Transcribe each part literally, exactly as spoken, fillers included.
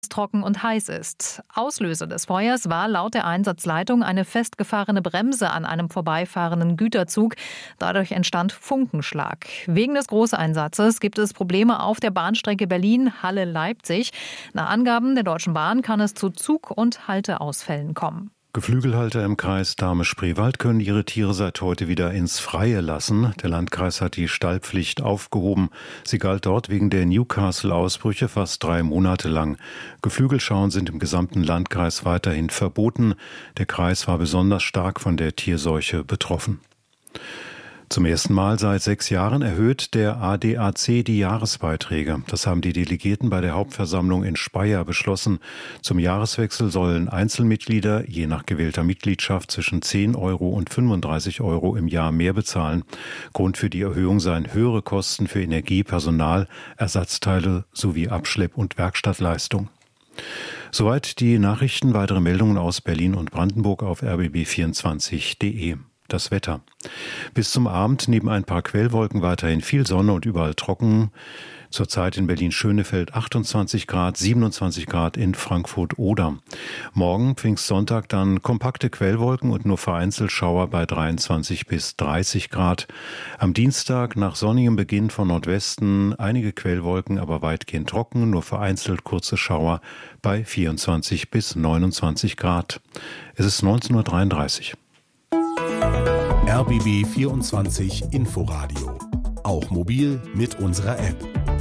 trocken und heiß ist. Auslöser des Feuers war laut der Einsatzleitung eine festgefahrene Bremse an einem vorbeifahrenden Güterzug. Dadurch entstand Funkenschlag. Wegen des Großeinsatzes gibt es Probleme auf der Bahnstrecke Berlin-Halle-Leipzig. Nach Angaben der Deutschen Bahn kann es zu Zug- und Halteausfällen kommen. Geflügelhalter im Kreis Dahme-Spreewald können ihre Tiere seit heute wieder ins Freie lassen. Der Landkreis hat die Stallpflicht aufgehoben. Sie galt dort wegen der Newcastle-Ausbrüche fast drei Monate lang. Geflügelschauen sind im gesamten Landkreis weiterhin verboten. Der Kreis war besonders stark von der Tierseuche betroffen. Zum ersten Mal seit sechs Jahren erhöht der A D A C die Jahresbeiträge. Das haben die Delegierten bei der Hauptversammlung in Speyer beschlossen. Zum Jahreswechsel sollen Einzelmitglieder je nach gewählter Mitgliedschaft zwischen zehn Euro und fünfunddreißig Euro im Jahr mehr bezahlen. Grund für die Erhöhung seien höhere Kosten für Energie, Personal, Ersatzteile sowie Abschlepp- und Werkstattleistung. Soweit die Nachrichten. Weitere Meldungen aus Berlin und Brandenburg auf r b b vierundzwanzig punkt d e. Das Wetter. Bis zum Abend neben ein paar Quellwolken weiterhin viel Sonne und überall trocken. Zurzeit in Berlin-Schönefeld achtundzwanzig Grad, siebenundzwanzig Grad in Frankfurt-Oder. Morgen, Pfingstsonntag, dann kompakte Quellwolken und nur vereinzelt Schauer bei dreiundzwanzig bis dreißig Grad. Am Dienstag nach sonnigem Beginn von Nordwesten einige Quellwolken, aber weitgehend trocken, nur vereinzelt kurze Schauer bei vierundzwanzig bis neunundzwanzig Grad. Es ist neunzehn Uhr dreiunddreißig. R B B vierundzwanzig Inforadio. Auch mobil mit unserer App.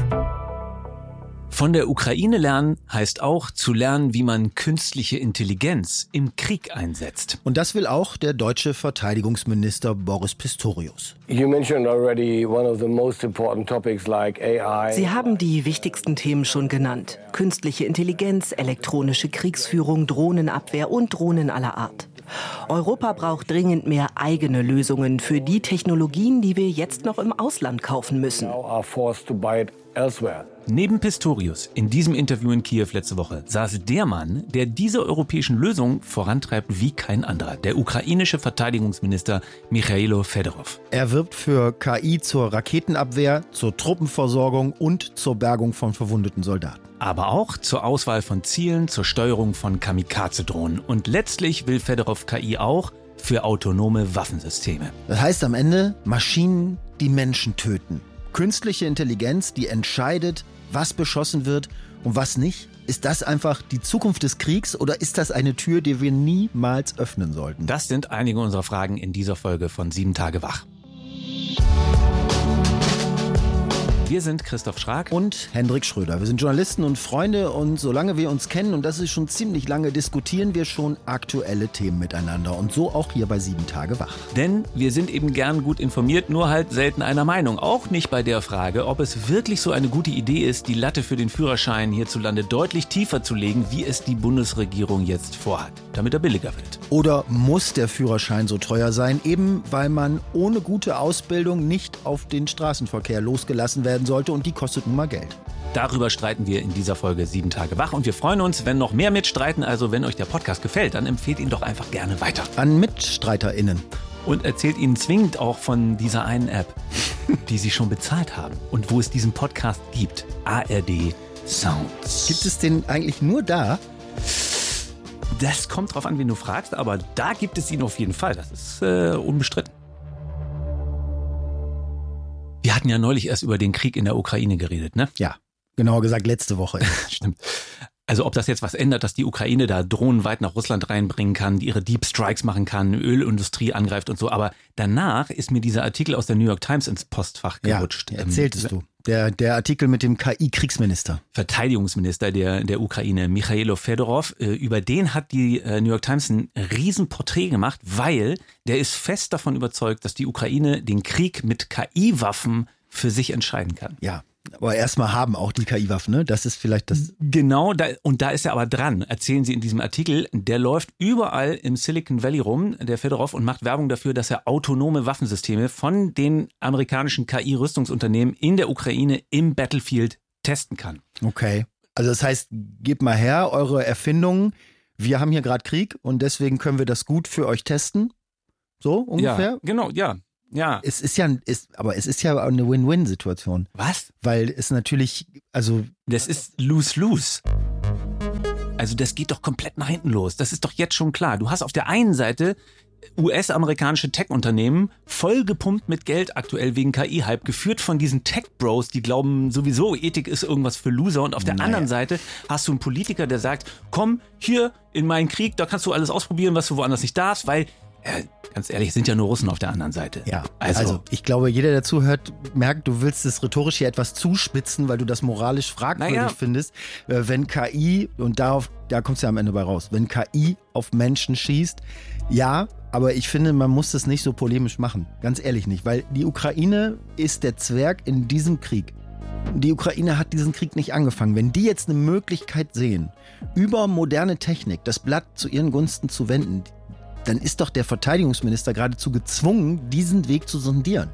Von der Ukraine lernen heißt auch zu lernen, wie man künstliche Intelligenz im Krieg einsetzt. Und das will auch der deutsche Verteidigungsminister Boris Pistorius. You mentioned already one of the most important topics like A I. Sie haben die wichtigsten Themen schon genannt. Künstliche Intelligenz, elektronische Kriegsführung, Drohnenabwehr und Drohnen aller Art. Europa braucht dringend mehr eigene Lösungen für die Technologien, die wir jetzt noch im Ausland kaufen müssen. Neben Pistorius in diesem Interview in Kiew letzte Woche saß der Mann, der diese europäischen Lösungen vorantreibt wie kein anderer, der ukrainische Verteidigungsminister Michailo Fedorov. Er wirbt für K I zur Raketenabwehr, zur Truppenversorgung und zur Bergung von verwundeten Soldaten. Aber auch zur Auswahl von Zielen, zur Steuerung von Kamikaze-Drohnen. Und letztlich will Fedorov K I auch für autonome Waffensysteme. Das heißt am Ende Maschinen, die Menschen töten. Künstliche Intelligenz, die entscheidet, was beschossen wird und was nicht. Ist das einfach die Zukunft des Kriegs oder ist das eine Tür, die wir niemals öffnen sollten? Das sind einige unserer Fragen in dieser Folge von Sieben Tage Wach. Wir sind Christoph Schrag und Hendrik Schröder. Wir sind Journalisten und Freunde und solange wir uns kennen, und das ist schon ziemlich lange, diskutieren wir schon aktuelle Themen miteinander. Und so auch hier bei Sieben Tage Wach. Denn wir sind eben gern gut informiert, nur halt selten einer Meinung. Auch nicht bei der Frage, ob es wirklich so eine gute Idee ist, die Latte für den Führerschein hierzulande deutlich tiefer zu legen, wie es die Bundesregierung jetzt vorhat, damit er billiger wird. Oder muss der Führerschein so teuer sein, eben weil man ohne gute Ausbildung nicht auf den Straßenverkehr losgelassen werden sollte und die kostet nun mal Geld. Darüber streiten wir in dieser Folge Sieben Tage Wach und wir freuen uns, wenn noch mehr mitstreiten. Also wenn euch der Podcast gefällt, dann empfehlt ihn doch einfach gerne weiter. An MitstreiterInnen. Und erzählt ihnen zwingend auch von dieser einen App, die sie schon bezahlt haben und wo es diesen Podcast gibt. A R D Sounds. Gibt es den eigentlich nur da? Das kommt drauf an, wen du fragst, aber da gibt es ihn auf jeden Fall. Das ist äh, unbestritten. Wir hatten ja neulich erst über den Krieg in der Ukraine geredet, ne? Ja, genauer gesagt letzte Woche. Stimmt. Also ob das jetzt was ändert, dass die Ukraine da Drohnen weit nach Russland reinbringen kann, die ihre Deep Strikes machen kann, Ölindustrie angreift und so. Aber danach ist mir dieser Artikel aus der New York Times ins Postfach gerutscht. Ja, erzähltest ähm, du. Der, der Artikel mit dem K I-Kriegsminister. Verteidigungsminister der, der Ukraine, Michailo Fedorov. Äh, über den hat die äh, New York Times ein Riesenporträt gemacht, weil der ist fest davon überzeugt, dass die Ukraine den Krieg mit K I-Waffen für sich entscheiden kann. Ja. Aber erstmal haben auch die K I-Waffen, ne? Das ist vielleicht das... Genau, da, und da ist er aber dran, erzählen sie in diesem Artikel. Der läuft überall im Silicon Valley rum, der Fedorov, und macht Werbung dafür, dass er autonome Waffensysteme von den amerikanischen K I-Rüstungsunternehmen in der Ukraine im Battlefield testen kann. Okay, also das heißt, gebt mal her eure Erfindungen. Wir haben hier gerade Krieg und deswegen können wir das gut für euch testen. So ungefähr? Ja, genau, ja. Ja. Es ist ja, ist, aber es ist ja eine Win-Win-Situation. Was? Weil es natürlich, also... Das ist lose-lose. Also das geht doch komplett nach hinten los. Das ist doch jetzt schon klar. Du hast auf der einen Seite U S-amerikanische Tech-Unternehmen vollgepumpt mit Geld aktuell wegen K I-Hype, geführt von diesen Tech-Bros, die glauben sowieso, Ethik ist irgendwas für Loser. Und auf der naja. anderen Seite hast du einen Politiker, der sagt, komm hier in meinen Krieg, da kannst du alles ausprobieren, was du woanders nicht darfst, weil, äh, ganz ehrlich, sind ja nur Russen auf der anderen Seite. Ja, also, also ich glaube, jeder, der zuhört, merkt, du willst es rhetorisch hier etwas zuspitzen, weil du das moralisch fragwürdig naja. findest. Äh, wenn K I, und darauf, da kommst du ja am Ende bei raus, wenn K I auf Menschen schießt, ja, aber ich finde, man muss das nicht so polemisch machen. Ganz ehrlich nicht, weil die Ukraine ist der Zwerg in diesem Krieg. Die Ukraine hat diesen Krieg nicht angefangen. Wenn die jetzt eine Möglichkeit sehen, über moderne Technik das Blatt zu ihren Gunsten zu wenden, dann ist doch der Verteidigungsminister geradezu gezwungen, diesen Weg zu sondieren.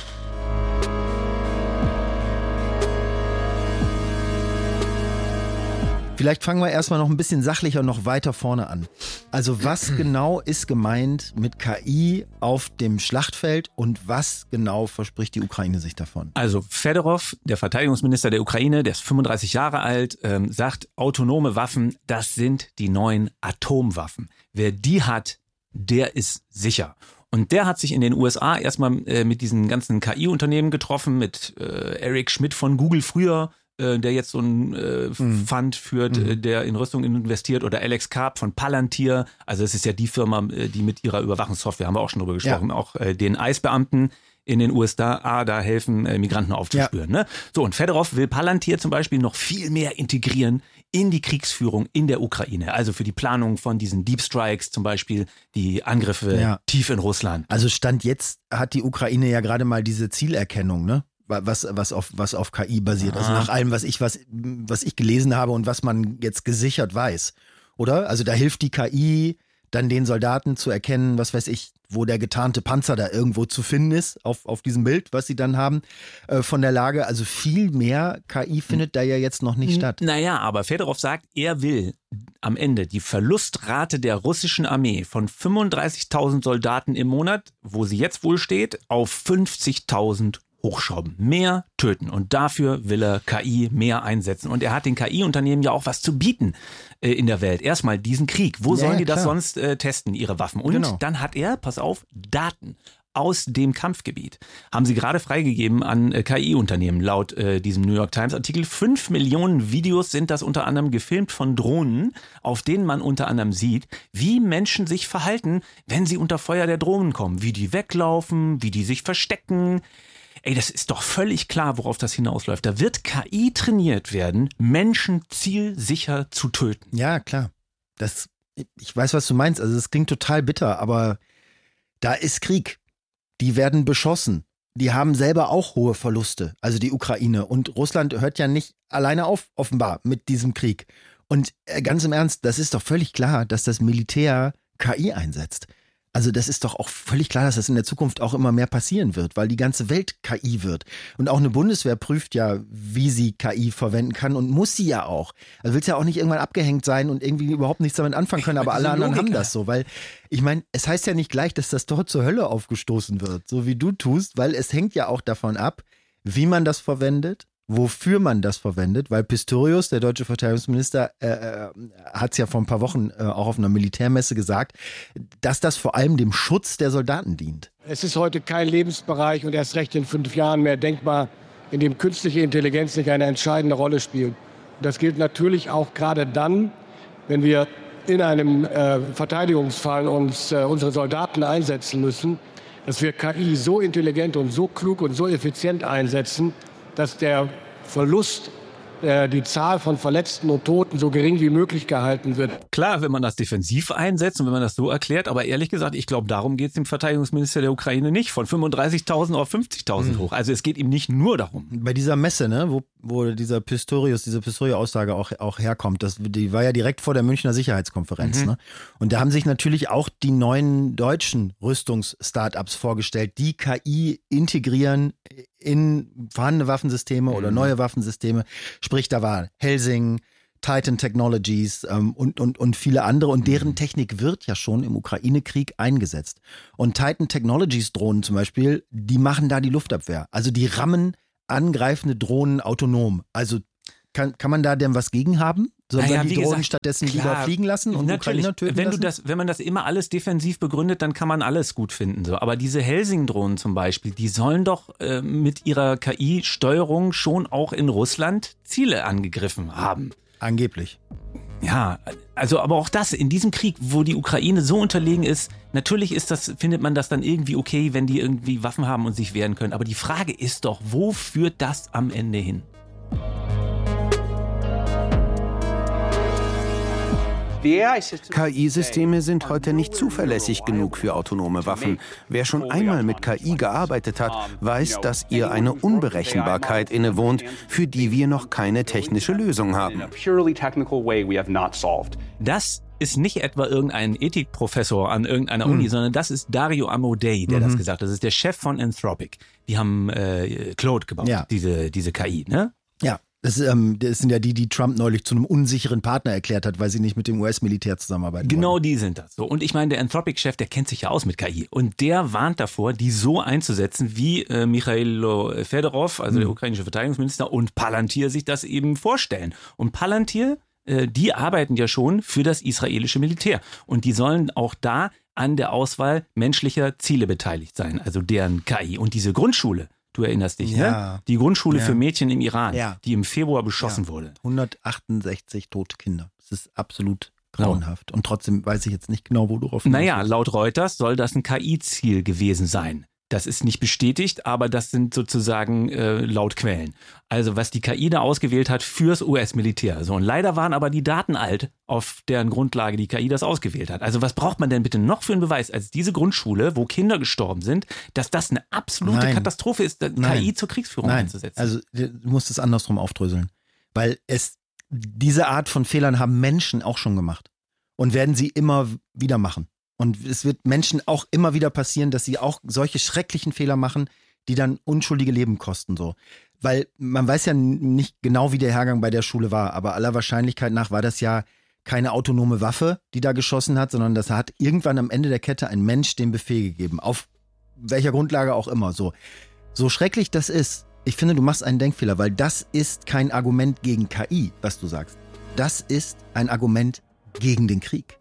Vielleicht fangen wir erstmal noch ein bisschen sachlicher noch weiter vorne an. Also was genau ist gemeint mit K I auf dem Schlachtfeld und was genau verspricht die Ukraine sich davon? Also Fedorov, der Verteidigungsminister der Ukraine, der ist fünfunddreißig Jahre alt, ähm, sagt, autonome Waffen, das sind die neuen Atomwaffen. Wer die hat, der ist sicher. Und der hat sich in den U S A erstmal äh, mit diesen ganzen K I-Unternehmen getroffen, mit äh, Eric Schmidt von Google früher, der jetzt so ein äh, mhm. Fund führt, mhm. der in Rüstung investiert, oder Alex Karp von Palantir. Also es ist ja die Firma, die mit ihrer Überwachungssoftware, haben wir auch schon drüber gesprochen, ja. auch äh, den ICE-Beamten in den U S A da helfen, äh, Migranten aufzuspüren. Ja. Ne? So, und Fedorov will Palantir zum Beispiel noch viel mehr integrieren in die Kriegsführung in der Ukraine. Also für die Planung von diesen Deep Strikes zum Beispiel, die Angriffe ja. tief in Russland. Also Stand jetzt hat die Ukraine ja gerade mal diese Zielerkennung, ne? Was, was, auf, was auf K I basiert. Also nach allem, was ich, was, was ich gelesen habe und was man jetzt gesichert weiß. Oder? Also da hilft die K I dann den Soldaten zu erkennen, was weiß ich, wo der getarnte Panzer da irgendwo zu finden ist, auf, auf diesem Bild, was sie dann haben, äh, von der Lage. Also viel mehr K I findet da ja jetzt noch nicht statt. Naja, aber Fedorov sagt, er will am Ende die Verlustrate der russischen Armee von fünfunddreißigtausend Soldaten im Monat, wo sie jetzt wohl steht, auf fünfzigtausend hochschrauben, mehr töten, und dafür will er K I mehr einsetzen. Und er hat den K I-Unternehmen ja auch was zu bieten äh, in der Welt. Erstmal diesen Krieg. Wo ja, sollen die klar. das sonst äh, testen, ihre Waffen? Und genau. dann hat er, pass auf, Daten aus dem Kampfgebiet. Haben sie gerade freigegeben an äh, K I-Unternehmen, laut äh, diesem New York Times-Artikel. Fünf Millionen Videos sind das unter anderem gefilmt von Drohnen, auf denen man unter anderem sieht, wie Menschen sich verhalten, wenn sie unter Feuer der Drohnen kommen. Wie die weglaufen, wie die sich verstecken. Ey, das ist doch völlig klar, worauf das hinausläuft. Da wird K I trainiert werden, Menschen zielsicher zu töten. Ja, klar. Das, ich weiß, was du meinst. Also es klingt total bitter, aber da ist Krieg. Die werden beschossen. Die haben selber auch hohe Verluste, also die Ukraine. Und Russland hört ja nicht alleine auf, offenbar, mit diesem Krieg. Und ganz im Ernst, das ist doch völlig klar, dass das Militär K I einsetzt. Also das ist doch auch völlig klar, dass das in der Zukunft auch immer mehr passieren wird, weil die ganze Welt K I wird. Und auch eine Bundeswehr prüft ja, wie sie K I verwenden kann, und muss sie ja auch. Also willst ja auch nicht irgendwann abgehängt sein und irgendwie überhaupt nichts damit anfangen können, aber alle anderen haben das so. Weil ich meine, es heißt ja nicht gleich, dass das Tor zur Hölle aufgestoßen wird, so wie du tust, weil es hängt ja auch davon ab, wie man das verwendet, wofür man das verwendet, weil Pistorius, der deutsche Verteidigungsminister, äh, hat es ja vor ein paar Wochen äh, auch auf einer Militärmesse gesagt, dass das vor allem dem Schutz der Soldaten dient. Es ist heute kein Lebensbereich und erst recht in fünf Jahren mehr denkbar, in dem künstliche Intelligenz nicht eine entscheidende Rolle spielt. Und das gilt natürlich auch gerade dann, wenn wir in einem äh, Verteidigungsfall uns äh, unsere Soldaten einsetzen müssen, dass wir K I so intelligent und so klug und so effizient einsetzen, dass der Verlust, äh, die Zahl von Verletzten und Toten so gering wie möglich gehalten wird. Klar, wenn man das defensiv einsetzt und wenn man das so erklärt, aber ehrlich gesagt, ich glaube, darum geht es dem Verteidigungsminister der Ukraine nicht, von fünfunddreißigtausend auf fünfzigtausend mhm. hoch. Also es geht ihm nicht nur darum. Bei dieser Messe, ne, wo, wo dieser Pistorius, diese Pistorius-Aussage auch, auch herkommt, das, die war ja direkt vor der Münchner Sicherheitskonferenz. Mhm. Ne? Und da haben sich natürlich auch die neuen deutschen Rüstungs-Startups vorgestellt, die K I integrieren in vorhandene Waffensysteme mhm. oder neue Waffensysteme. Sprich, da war Helsing, Titan Technologies ähm, und, und, und viele andere. Und deren Technik wird ja schon im Ukraine-Krieg eingesetzt. Und Titan Technologies Drohnen zum Beispiel, die machen da die Luftabwehr. Also die rammen angreifende Drohnen autonom. Also kann, kann man da denn was gegen haben? Sollen naja, wir die wie Drohnen gesagt, stattdessen klar, lieber fliegen lassen und natürlich, Ukrainer töten wenn lassen? Du das, wenn man das immer alles defensiv begründet, dann kann man alles gut finden. So. Aber diese Helsing-Drohnen zum Beispiel, die sollen doch äh, mit ihrer K I-Steuerung schon auch in Russland Ziele angegriffen haben. Angeblich. Ja, also aber auch das, in diesem Krieg, wo die Ukraine so unterlegen ist, natürlich ist das, findet man das dann irgendwie okay, wenn die irgendwie Waffen haben und sich wehren können. Aber die Frage ist doch, wo führt das am Ende hin? K I-Systeme sind heute nicht zuverlässig genug für autonome Waffen. Wer schon einmal mit K I gearbeitet hat, weiß, dass ihr eine Unberechenbarkeit innewohnt, für die wir noch keine technische Lösung haben. Das ist nicht etwa irgendein Ethikprofessor an irgendeiner Uni, mhm. sondern das ist Dario Amodei, der mhm. das gesagt hat. Das ist der Chef von Anthropic. Die haben äh, Claude gebaut, ja. diese, diese K I, ne? Ja. Das, ähm, das sind ja die, die Trump neulich zu einem unsicheren Partner erklärt hat, weil sie nicht mit dem U S-Militär zusammenarbeiten Genau wollen. Die sind das. So. Und ich meine, der Anthropic-Chef, der kennt sich ja aus mit K I. Und der warnt davor, die so einzusetzen, wie äh, Michailo Fedorov, also mhm. der ukrainische Verteidigungsminister, und Palantir sich das eben vorstellen. Und Palantir, äh, die arbeiten ja schon für das israelische Militär. Und die sollen auch da an der Auswahl menschlicher Ziele beteiligt sein, also deren K I. Und diese Grundschule, du erinnerst dich, ja. ne? Die Grundschule ja. für Mädchen im Iran, ja. die im Februar beschossen ja. wurde. hundertachtundsechzig tote Kinder. Das ist absolut grauenhaft. No. Und trotzdem weiß ich jetzt nicht genau, wo du drauf bist. Naja, laut Reuters soll das ein K I-Ziel gewesen sein. Das ist nicht bestätigt, aber das sind sozusagen äh, laut Quellen. Also was die K I da ausgewählt hat fürs U S-Militär. So, und leider waren aber die Daten alt, auf deren Grundlage die K I das ausgewählt hat. Also was braucht man denn bitte noch für einen Beweis als diese Grundschule, wo Kinder gestorben sind, dass das eine absolute Nein. Katastrophe ist, Nein. K I zur Kriegsführung Nein. einzusetzen? Also du musst es andersrum aufdröseln. Weil es diese Art von Fehlern haben Menschen auch schon gemacht und werden sie immer wieder machen. Und es wird Menschen auch immer wieder passieren, dass sie auch solche schrecklichen Fehler machen, die dann unschuldige Leben kosten. So. Weil man weiß ja nicht genau, wie der Hergang bei der Schule war, aber aller Wahrscheinlichkeit nach war das ja keine autonome Waffe, die da geschossen hat, sondern das hat irgendwann am Ende der Kette ein Mensch den Befehl gegeben, auf welcher Grundlage auch immer. So, so schrecklich das ist, ich finde, du machst einen Denkfehler, weil das ist kein Argument gegen K I, was du sagst. Das ist ein Argument gegen den Krieg.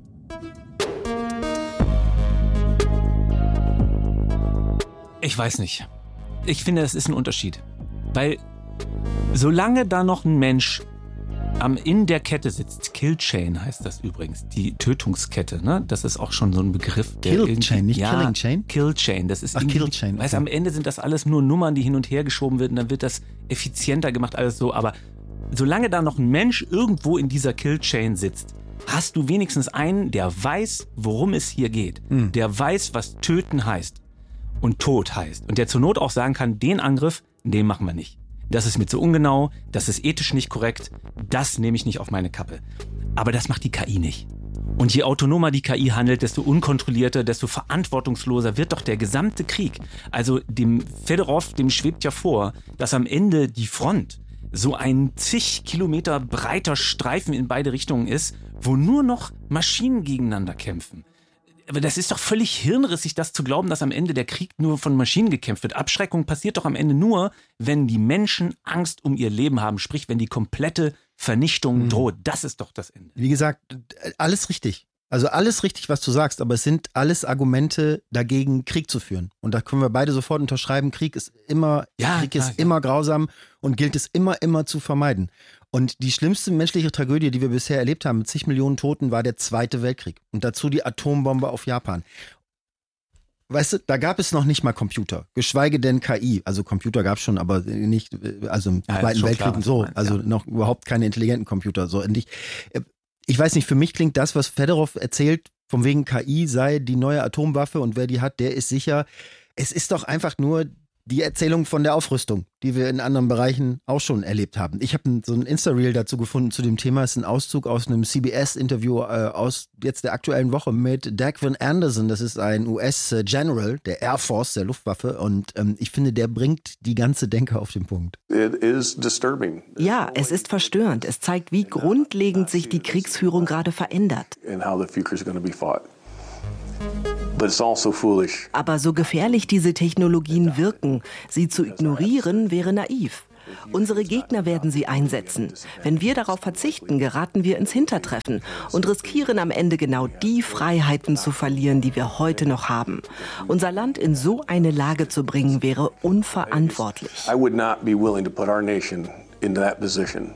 Ich weiß nicht. Ich finde, es ist ein Unterschied. Weil solange da noch ein Mensch am in der Kette sitzt, Killchain heißt das übrigens, die Tötungskette, ne? Das ist auch schon so ein Begriff. Der Killchain, nicht ja, Killing Chain? Killchain, das ist Ach, Killchain. Okay. Weißt, am Ende sind das alles nur Nummern, die hin und her geschoben werden, dann wird das effizienter gemacht, alles so. Aber solange da noch ein Mensch irgendwo in dieser Killchain sitzt, hast du wenigstens einen, der weiß, worum es hier geht. Mhm. Der weiß, was töten heißt. Und Tod heißt. Und der zur Not auch sagen kann, den Angriff, den machen wir nicht. Das ist mir zu ungenau, das ist ethisch nicht korrekt, das nehme ich nicht auf meine Kappe. Aber das macht die K I nicht. Und je autonomer die K I handelt, desto unkontrollierter, desto verantwortungsloser wird doch der gesamte Krieg. Also dem Fedorov, dem schwebt ja vor, dass am Ende die Front so ein zig Kilometer breiter Streifen in beide Richtungen ist, wo nur noch Maschinen gegeneinander kämpfen. Aber das ist doch völlig hirnrissig, das zu glauben, dass am Ende der Krieg nur von Maschinen gekämpft wird. Abschreckung passiert doch am Ende nur, wenn die Menschen Angst um ihr Leben haben. Sprich, wenn die komplette Vernichtung mhm. droht. Das ist doch das Ende. Wie gesagt, alles richtig. Also alles richtig, was du sagst. Aber es sind alles Argumente dagegen, Krieg zu führen. Und da können wir beide sofort unterschreiben. Krieg ist immer, ja, Krieg klar, ist ja. immer grausam und gilt es immer, immer zu vermeiden. Und die schlimmste menschliche Tragödie, die wir bisher erlebt haben, mit zig Millionen Toten, war der Zweite Weltkrieg. Und dazu die Atombombe auf Japan. Weißt du, da gab es noch nicht mal Computer, geschweige denn K I. Also Computer gab es schon, aber nicht, also im ja, Zweiten Weltkrieg klar, und so. Meinst, also ja. noch überhaupt keine intelligenten Computer. So. Und ich, ich weiß nicht, für mich klingt das, was Fedorov erzählt, von wegen K I sei die neue Atomwaffe und wer die hat, der ist sicher. Es ist doch einfach nur die Erzählung von der Aufrüstung, die wir in anderen Bereichen auch schon erlebt haben. Ich habe so ein Insta-Reel dazu gefunden zu dem Thema. Es ist ein Auszug aus einem C B S-Interview äh, aus jetzt der aktuellen Woche mit Dagvin Anderson. Das ist ein U S-General der Air Force, der Luftwaffe. Und ähm, ich finde, der bringt die ganze Denke auf den Punkt. Ja, es ist verstörend. Es zeigt, wie grundlegend sich die Kriegsführung gerade verändert. Aber so gefährlich diese Technologien wirken, sie zu ignorieren wäre naiv. Unsere Gegner werden sie einsetzen. Wenn wir darauf verzichten, geraten wir ins Hintertreffen und riskieren am Ende genau die Freiheiten zu verlieren, die wir heute noch haben. Unser Land in so eine Lage zu bringen, wäre unverantwortlich. I would not be willing to put our nation into that position.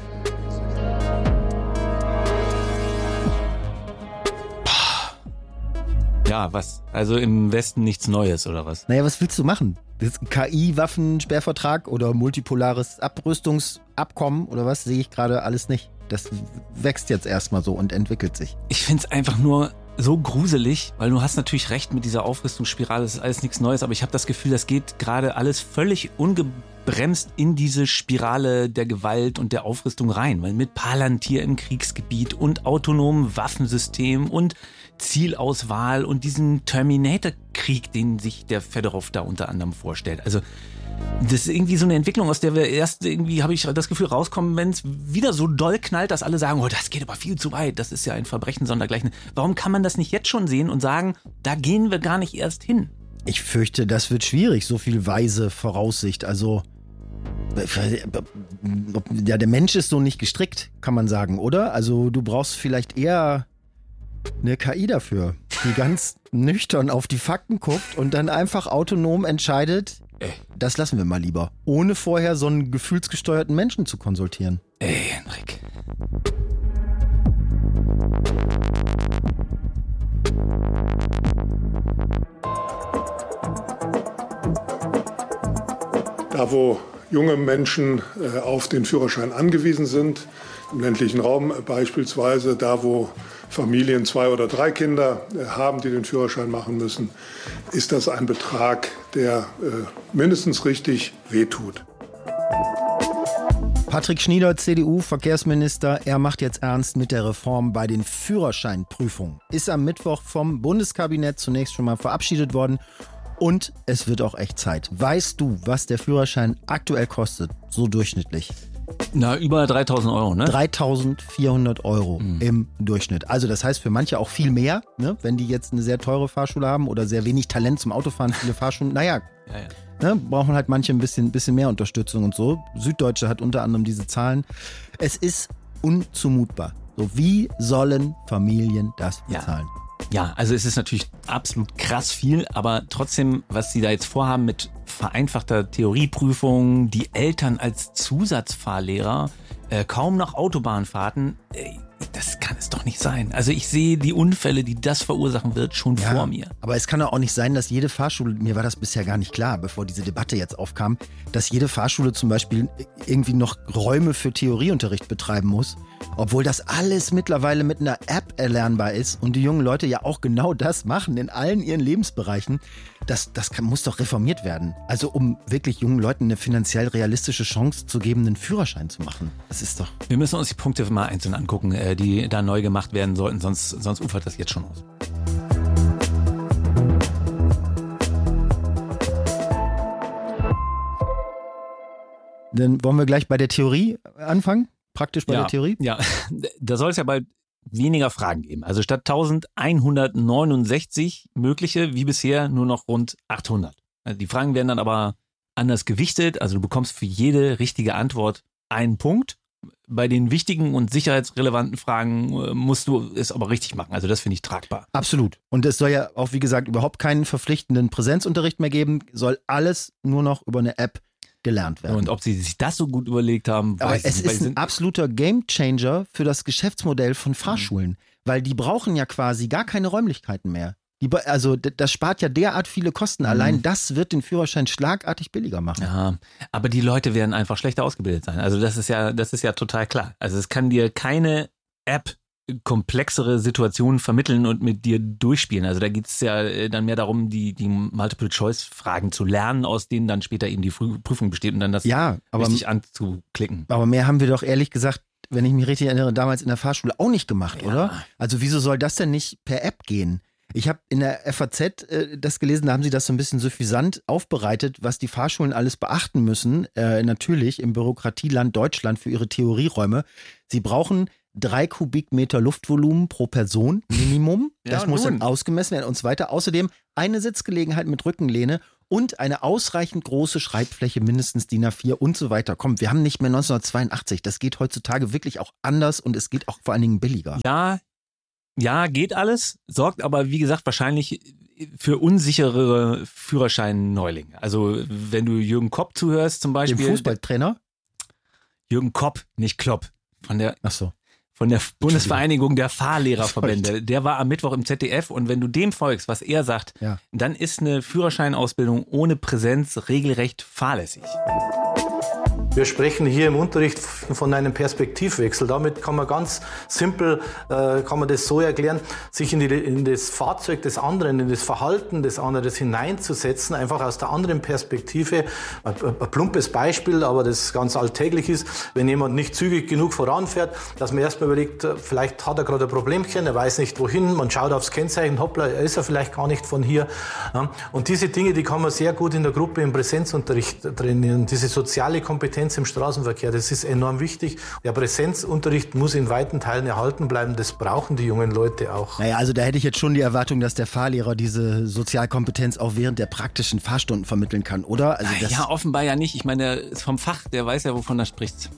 Ja, was? Also im Westen nichts Neues, oder was? Naja, was willst du machen? Das K I-Waffensperrvertrag oder multipolares Abrüstungsabkommen oder was, sehe ich gerade alles nicht. Das wächst jetzt erstmal so und entwickelt sich. Ich finde es einfach nur so gruselig, weil du hast natürlich recht mit dieser Aufrüstungsspirale, das ist alles nichts Neues, aber ich habe das Gefühl, das geht gerade alles völlig ungebremst in diese Spirale der Gewalt und der Aufrüstung rein, weil mit Palantir im Kriegsgebiet und autonomen Waffensystemen und Zielauswahl und diesem Terminator-Krieg, den sich der Fedorov da unter anderem vorstellt. Also das ist irgendwie so eine Entwicklung, aus der wir erst irgendwie, habe ich das Gefühl, rauskommen, wenn es wieder so doll knallt, dass alle sagen, oh, das geht aber viel zu weit, das ist ja ein Verbrechen sondergleichen. Warum kann man das nicht jetzt schon sehen und sagen, da gehen wir gar nicht erst hin? Ich fürchte, das wird schwierig, so viel weise Voraussicht. Also, ja, der Mensch ist so nicht gestrickt, kann man sagen, oder? Also du brauchst vielleicht eher eine K I dafür, die ganz nüchtern auf die Fakten guckt und dann einfach autonom entscheidet, Ey. das lassen wir mal lieber, ohne vorher so einen gefühlsgesteuerten Menschen zu konsultieren. Ey, Henrik. Da, wo junge Menschen äh, auf den Führerschein angewiesen sind, im ländlichen Raum beispielsweise, da, wo Familien zwei oder drei Kinder äh, haben, die den Führerschein machen müssen, ist das ein Betrag, der äh, mindestens richtig wehtut. Patrick Schnieder, C D U-Verkehrsminister, er macht jetzt ernst mit der Reform bei den Führerscheinprüfungen. Ist am Mittwoch vom Bundeskabinett zunächst schon mal verabschiedet worden. Und es wird auch echt Zeit. Weißt du, was der Führerschein aktuell kostet, so durchschnittlich? Na, über dreitausend Euro, ne? dreitausendvierhundert Euro mhm. im Durchschnitt. Also das heißt für manche auch viel mehr, ne? Wenn die jetzt eine sehr teure Fahrschule haben oder sehr wenig Talent zum Autofahren, viele Fahrschulen, naja, ja, ja. Ne? Brauchen halt manche ein bisschen, bisschen mehr Unterstützung und so. Süddeutsche hat unter anderem diese Zahlen. Es ist unzumutbar. So, wie sollen Familien das bezahlen? Ja. Ja, also es ist natürlich absolut krass viel, aber trotzdem, was sie da jetzt vorhaben mit vereinfachter Theorieprüfung, die Eltern als Zusatzfahrlehrer, äh, kaum noch Autobahnfahrten, äh, das kann es doch nicht sein. Also ich sehe die Unfälle, die das verursachen wird, schon ja, vor mir. Aber es kann doch auch nicht sein, dass jede Fahrschule, mir war das bisher gar nicht klar, bevor diese Debatte jetzt aufkam, dass jede Fahrschule zum Beispiel irgendwie noch Räume für Theorieunterricht betreiben muss, obwohl das alles mittlerweile mit einer App erlernbar ist und die jungen Leute ja auch genau das machen in allen ihren Lebensbereichen. Das, das kann, muss doch reformiert werden. Also um wirklich jungen Leuten eine finanziell realistische Chance zu geben, einen Führerschein zu machen. Das ist doch... Wir müssen uns die Punkte mal einzeln angucken, die da neu gemacht werden sollten, sonst, sonst ufert das jetzt schon aus. Dann wollen wir gleich bei der Theorie anfangen? Praktisch bei ja, der Theorie? Ja, da soll es ja bald weniger Fragen geben. Also statt eintausendeinhundertneunundsechzig mögliche, wie bisher, nur noch rund achthundert. Die Fragen werden dann aber anders gewichtet. Also du bekommst für jede richtige Antwort einen Punkt. Bei den wichtigen und sicherheitsrelevanten Fragen musst du es aber richtig machen. Also das finde ich tragbar. Absolut. Und es soll ja auch, wie gesagt, überhaupt keinen verpflichtenden Präsenzunterricht mehr geben. Soll alles nur noch über eine App gelernt werden. Und ob sie sich das so gut überlegt haben, aber weiß es ich nicht. ist ein absoluter Gamechanger für das Geschäftsmodell von Fahrschulen, mhm. weil die brauchen ja quasi gar keine Räumlichkeiten mehr. Die, also das spart ja derart viele Kosten. Mhm. Allein das wird den Führerschein schlagartig billiger machen. Ja, aber die Leute werden einfach schlechter ausgebildet sein. Also das ist ja, das ist ja total klar. Also es kann dir keine App komplexere Situationen vermitteln und mit dir durchspielen. Also da geht es ja dann mehr darum, die, die Multiple-Choice-Fragen zu lernen, aus denen dann später eben die Prüfung besteht und dann das ja, aber, richtig anzuklicken. Aber mehr haben wir doch ehrlich gesagt, wenn ich mich richtig erinnere, damals in der Fahrschule auch nicht gemacht, ja. oder? Also wieso soll das denn nicht per App gehen? Ich habe in der F A Z äh, das gelesen, da haben sie das so ein bisschen suffisant aufbereitet, was die Fahrschulen alles beachten müssen, äh, natürlich im Bürokratieland Deutschland für ihre Theorieräume. Sie brauchen drei Kubikmeter Luftvolumen pro Person, Minimum. Das ja, muss nun. dann ausgemessen werden und so weiter. Außerdem eine Sitzgelegenheit mit Rückenlehne und eine ausreichend große Schreibfläche, mindestens D I N A vier und so weiter. Komm, wir haben nicht mehr neunzehnhundertzweiundachtzig. Das geht heutzutage wirklich auch anders und es geht auch vor allen Dingen billiger. Ja, ja, geht alles, sorgt aber, wie gesagt, wahrscheinlich für unsichere Führerschein-Neulinge. Also, wenn du Jürgen Kopp zuhörst zum Beispiel. Dem Fußballtrainer? Jürgen Kopp, nicht Klopp. Von der, Ach so. von der Bundesvereinigung der Fahrlehrerverbände. Der war am Mittwoch im Z D F und wenn du dem folgst, was er sagt, ja. dann ist eine Führerscheinausbildung ohne Präsenz regelrecht fahrlässig. Wir sprechen hier im Unterricht von einem Perspektivwechsel. Damit kann man ganz simpel, äh, kann man das so erklären, sich in, die, in das Fahrzeug des anderen, in das Verhalten des anderen hineinzusetzen, einfach aus der anderen Perspektive. Ein, ein plumpes Beispiel, aber das ganz alltäglich ist, wenn jemand nicht zügig genug voranfährt, dass man erstmal überlegt, vielleicht hat er gerade ein Problemchen, er weiß nicht wohin, man schaut aufs Kennzeichen, hoppla, ist er vielleicht gar nicht von hier. Ja, und diese Dinge, die kann man sehr gut in der Gruppe im Präsenzunterricht trainieren. Diese soziale Kompetenz im Straßenverkehr, das ist enorm wichtig. Der Präsenzunterricht muss in weiten Teilen erhalten bleiben, das brauchen die jungen Leute auch. Naja, also da hätte ich jetzt schon die Erwartung, dass der Fahrlehrer diese Sozialkompetenz auch während der praktischen Fahrstunden vermitteln kann, oder? Also das ja, offenbar ja nicht. Ich meine, der ist vom Fach, der weiß ja, wovon er spricht.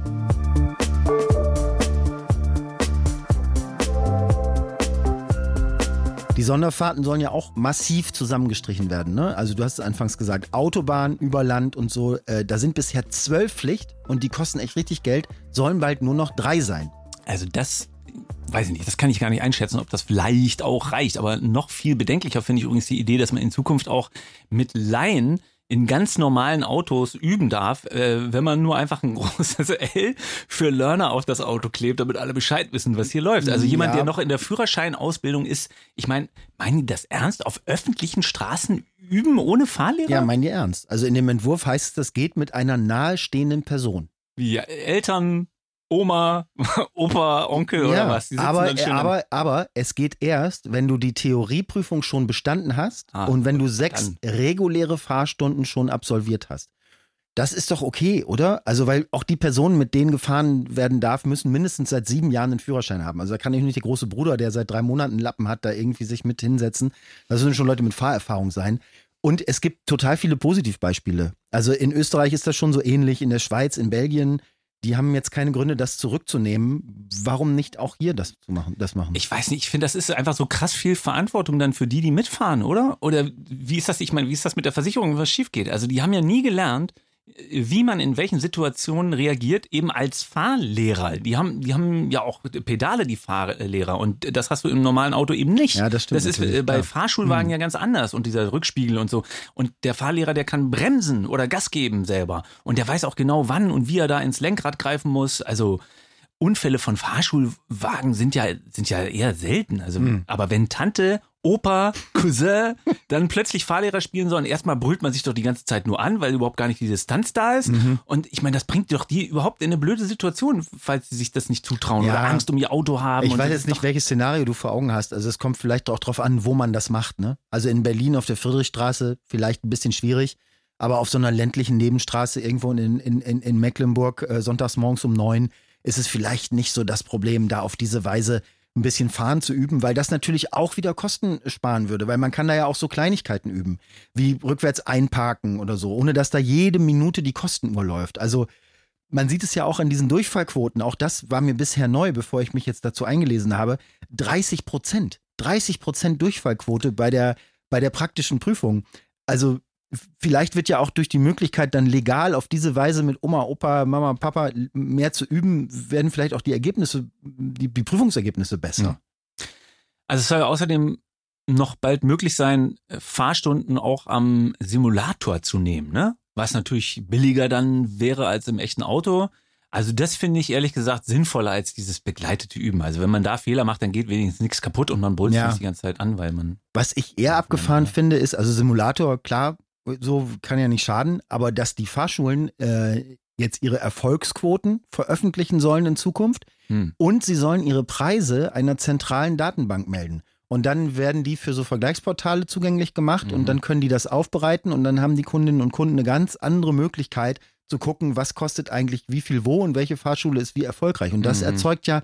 Die Sonderfahrten sollen ja auch massiv zusammengestrichen werden, ne? Also du hast es anfangs gesagt, Autobahn über Land und so, äh, da sind bisher zwölf Pflicht und die kosten echt richtig Geld, sollen bald nur noch drei sein. Also das, weiß ich nicht, das kann ich gar nicht einschätzen, ob das vielleicht auch reicht, aber noch viel bedenklicher finde ich übrigens die Idee, dass man in Zukunft auch mit Laien in ganz normalen Autos üben darf, äh, wenn man nur einfach ein großes L für Learner auf das Auto klebt, damit alle Bescheid wissen, was hier läuft. Also jemand, ja. der noch in der Führerscheinausbildung ist, ich meine, meinen die das ernst? Auf öffentlichen Straßen üben ohne Fahrlehrer? Ja, meinen die ernst. Also in dem Entwurf heißt es, das geht mit einer nahestehenden Person. Wie Eltern, Oma, Opa, Onkel ja, oder was? Die aber, aber, aber es geht erst, wenn du die Theorieprüfung schon bestanden hast ah, und wenn du sechs dann. reguläre Fahrstunden schon absolviert hast. Das ist doch okay, oder? Also weil auch die Personen, mit denen gefahren werden darf, müssen mindestens seit sieben Jahren einen Führerschein haben. Also da kann nicht der große Bruder, der seit drei Monaten einen Lappen hat, da irgendwie sich mit hinsetzen. Das müssen schon Leute mit Fahrerfahrung sein. Und es gibt total viele Positivbeispiele. Also in Österreich ist das schon so ähnlich, in der Schweiz, in Belgien. Die haben jetzt keine Gründe, das zurückzunehmen. Warum nicht auch hier das zu machen, das machen? Ich weiß nicht, ich finde, das ist einfach so krass viel Verantwortung dann für die, die mitfahren, oder? Oder wie ist das, ich meine, wie ist das mit der Versicherung, was schief geht? Also die haben ja nie gelernt, wie man in welchen Situationen reagiert, eben als Fahrlehrer. Die haben, die haben ja auch Pedale, die Fahrlehrer. Und das hast du im normalen Auto eben nicht. Ja, das stimmt. Das ist bei Fahrschulwagen mhm. ja ganz anders. Und dieser Rückspiegel und so. Und der Fahrlehrer, der kann bremsen oder Gas geben selber. Und der weiß auch genau, wann und wie er da ins Lenkrad greifen muss. Also Unfälle von Fahrschulwagen sind ja, sind ja eher selten. Also, mhm. aber wenn Tante, Opa, Cousin dann plötzlich Fahrlehrer spielen sollen, erstmal brüllt man sich doch die ganze Zeit nur an, weil überhaupt gar nicht die Distanz da ist. Mhm. Und ich meine, das bringt doch die überhaupt in eine blöde Situation, falls sie sich das nicht zutrauen ja. oder Angst um ihr Auto haben. Ich und weiß jetzt nicht, welches Szenario du vor Augen hast. Also es kommt vielleicht auch drauf an, wo man das macht, ne? Also in Berlin auf der Friedrichstraße vielleicht ein bisschen schwierig, aber auf so einer ländlichen Nebenstraße irgendwo in, in, in, in Mecklenburg äh, sonntags morgens um neun ist es vielleicht nicht so das Problem, da auf diese Weise ein bisschen fahren zu üben, weil das natürlich auch wieder Kosten sparen würde, weil man kann da ja auch so Kleinigkeiten üben, wie rückwärts einparken oder so, ohne dass da jede Minute die Kostenuhr läuft. Also man sieht es ja auch an diesen Durchfallquoten, auch das war mir bisher neu, bevor ich mich jetzt dazu eingelesen habe, dreißig Prozent, dreißig Prozent Durchfallquote bei der, bei der praktischen Prüfung. Also vielleicht wird ja auch durch die Möglichkeit, dann legal auf diese Weise mit Oma, Opa, Mama, Papa mehr zu üben, werden vielleicht auch die Ergebnisse, die, die Prüfungsergebnisse besser. Also es soll ja außerdem noch bald möglich sein, Fahrstunden auch am Simulator zu nehmen, ne? Was natürlich billiger dann wäre als im echten Auto. Also das finde ich ehrlich gesagt sinnvoller als dieses begleitete Üben. Also wenn man da Fehler macht, dann geht wenigstens nichts kaputt und man brüllt sich ja. die ganze Zeit an, weil man... Was ich eher abgefahren ja. finde, ist, also Simulator, klar, so kann ja nicht schaden, aber dass die Fahrschulen äh, jetzt ihre Erfolgsquoten veröffentlichen sollen in Zukunft hm. und sie sollen ihre Preise einer zentralen Datenbank melden. Und dann werden die für so Vergleichsportale zugänglich gemacht mhm. und dann können die das aufbereiten und dann haben die Kundinnen und Kunden eine ganz andere Möglichkeit zu gucken, was kostet eigentlich wie viel wo und welche Fahrschule ist wie erfolgreich. Und das mhm. erzeugt ja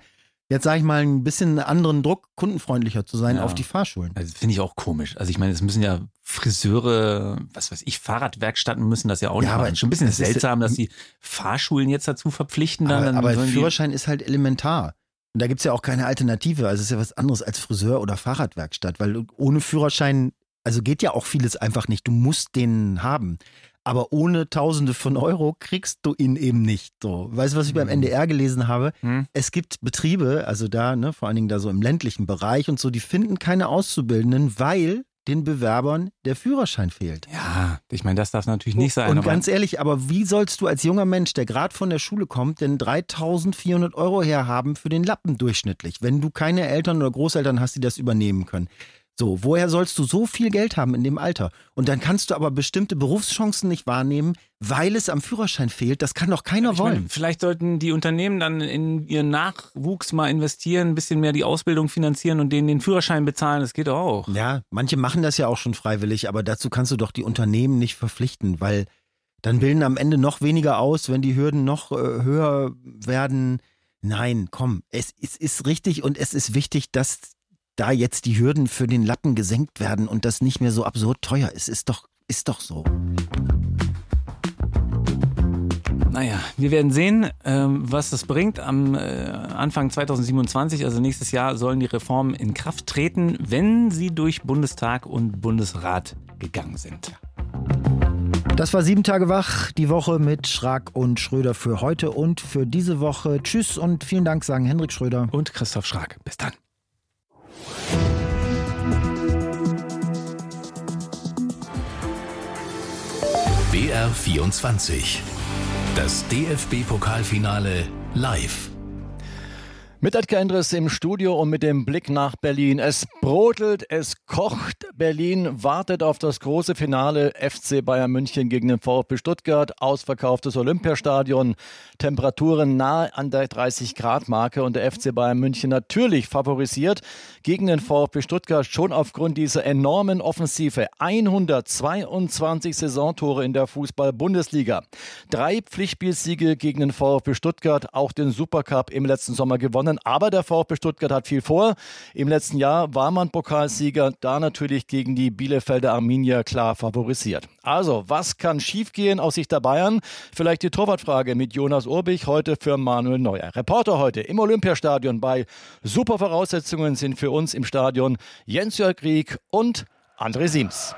jetzt sage ich mal, ein bisschen anderen Druck, kundenfreundlicher zu sein ja. auf die Fahrschulen. Also finde ich auch komisch. Also ich meine, es müssen ja Friseure, was weiß ich, Fahrradwerkstatten müssen das ja auch nicht ja, machen. Schon ein bisschen seltsam, dass die Fahrschulen jetzt dazu verpflichten. Dann, aber dann aber Führerschein ist halt elementar. Und da gibt es ja auch keine Alternative. Also es ist ja was anderes als Friseur oder Fahrradwerkstatt, weil ohne Führerschein, also geht ja auch vieles einfach nicht. Du musst den haben. Aber ohne Tausende von Euro kriegst du ihn eben nicht. So. Weißt du, was ich beim N D R gelesen habe? Hm. Es gibt Betriebe, also da, ne, vor allen Dingen da so im ländlichen Bereich und so, die finden keine Auszubildenden, weil den Bewerbern der Führerschein fehlt. Ja, ich meine, das darf natürlich nicht sein. Und ganz ehrlich, aber wie sollst du als junger Mensch, der gerade von der Schule kommt, denn dreitausendvierhundert Euro herhaben für den Lappen durchschnittlich, wenn du keine Eltern oder Großeltern hast, die das übernehmen können? So, woher sollst du so viel Geld haben in dem Alter? Und dann kannst du aber bestimmte Berufschancen nicht wahrnehmen, weil es am Führerschein fehlt. Das kann doch keiner ich wollen. Meine, vielleicht sollten die Unternehmen dann in ihren Nachwuchs mal investieren, ein bisschen mehr die Ausbildung finanzieren und denen den Führerschein bezahlen. Das geht doch auch. Ja, manche machen das ja auch schon freiwillig, aber dazu kannst du doch die Unternehmen nicht verpflichten, weil dann bilden am Ende noch weniger aus, wenn die Hürden noch äh, höher werden. Nein, komm, es, es ist richtig und es ist wichtig, dass da jetzt die Hürden für den Lappen gesenkt werden und das nicht mehr so absurd teuer ist. Ist doch, ist doch so. Naja, wir werden sehen, ähm, was das bringt. Am äh, Anfang zweitausendsiebenundzwanzig, also nächstes Jahr, sollen die Reformen in Kraft treten, wenn sie durch Bundestag und Bundesrat gegangen sind. Das war sieben Tage wach, die Woche mit Schrag und Schröder für heute und für diese Woche. Tschüss und vielen Dank, sagen Hendrik Schröder und Christoph Schrag. Bis dann. B R vierundzwanzig. Das D F B-Pokalfinale live. Mit Edgar Endres im Studio und mit dem Blick nach Berlin. Es brodelt, es kocht. Berlin wartet auf das große Finale. F C Bayern München gegen den VfB Stuttgart. Ausverkauftes Olympiastadion. Temperaturen nahe an der dreißig Grad Marke und der F C Bayern München natürlich favorisiert gegen den VfB Stuttgart schon aufgrund dieser enormen Offensive. hundertzweiundzwanzig Saisontore in der Fußball-Bundesliga. Drei Pflichtspielsiege gegen den VfB Stuttgart, auch den Supercup im letzten Sommer gewonnen. Aber der VfB Stuttgart hat viel vor. Im letzten Jahr war man Pokalsieger, da natürlich gegen die Bielefelder Arminia klar favorisiert. Also, was kann schiefgehen aus Sicht der Bayern? Vielleicht die Torwartfrage mit Jonas Urbich heute für Manuel Neuer. Reporter heute im Olympiastadion bei super Voraussetzungen sind für uns im Stadion Jens-Jörg Rieck und André Siems.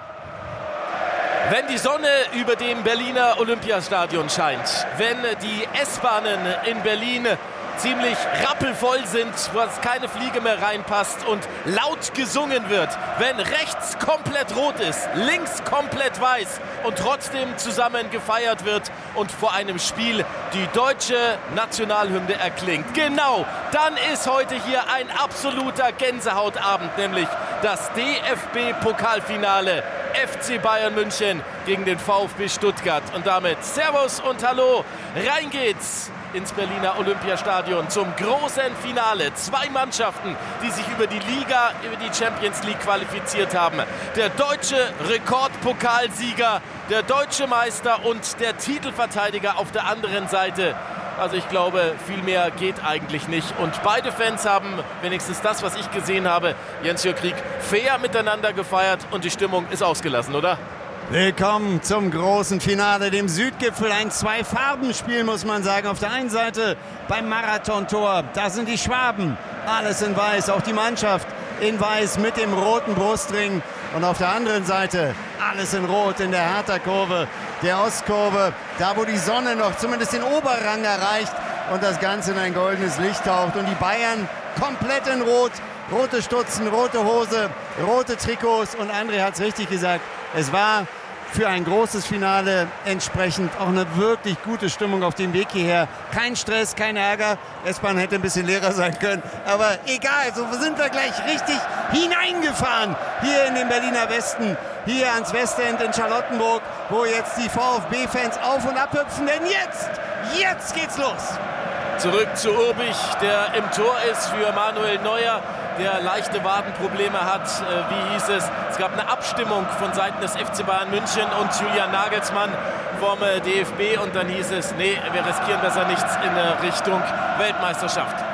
Wenn die Sonne über dem Berliner Olympiastadion scheint, wenn die S-Bahnen in Berlin ziemlich rappelvoll sind, was keine Fliege mehr reinpasst und laut gesungen wird, wenn rechts komplett rot ist, links komplett weiß und trotzdem zusammen gefeiert wird und vor einem Spiel die deutsche Nationalhymne erklingt. Genau, dann ist heute hier ein absoluter Gänsehautabend, nämlich das D F B-Pokalfinale F C Bayern München gegen den VfB Stuttgart. Und damit Servus und Hallo, rein geht's ins Berliner Olympiastadion zum großen Finale. Zwei Mannschaften, die sich über die Liga, über die Champions League qualifiziert haben. Der deutsche Rekordpokalsieger, der deutsche Meister und der Titelverteidiger auf der anderen Seite. Also ich glaube, viel mehr geht eigentlich nicht. Und beide Fans haben wenigstens das, was ich gesehen habe, Jens-Jörg Rieck, fair miteinander gefeiert und die Stimmung ist ausgelassen, oder? Willkommen zum großen Finale, dem Südgipfel. Ein Zwei-Farben-Spiel, muss man sagen. Auf der einen Seite beim Marathontor, da sind die Schwaben. Alles in weiß, auch die Mannschaft in weiß mit dem roten Brustring. Und auf der anderen Seite alles in rot in der Hertha-Kurve, der Ostkurve. Da, wo die Sonne noch zumindest den Oberrang erreicht und das Ganze in ein goldenes Licht taucht. Und die Bayern komplett in rot. Rote Stutzen, rote Hose, rote Trikots. Und André hat es richtig gesagt, es war für ein großes Finale entsprechend auch eine wirklich gute Stimmung auf dem Weg hierher. Kein Stress, kein Ärger. S-Bahn hätte ein bisschen leerer sein können. Aber egal, so sind wir gleich richtig hineingefahren. Hier in den Berliner Westen, hier ans Westend in Charlottenburg, wo jetzt die VfB-Fans auf und ab hüpfen. Denn jetzt, jetzt geht's los. Zurück zu Urbich, der im Tor ist für Manuel Neuer, der leichte Wadenprobleme hat. Wie hieß es? Es gab eine Abstimmung von Seiten des F C Bayern München und Julian Nagelsmann vom D F B und dann hieß es, nee, wir riskieren besser nichts in Richtung Weltmeisterschaft.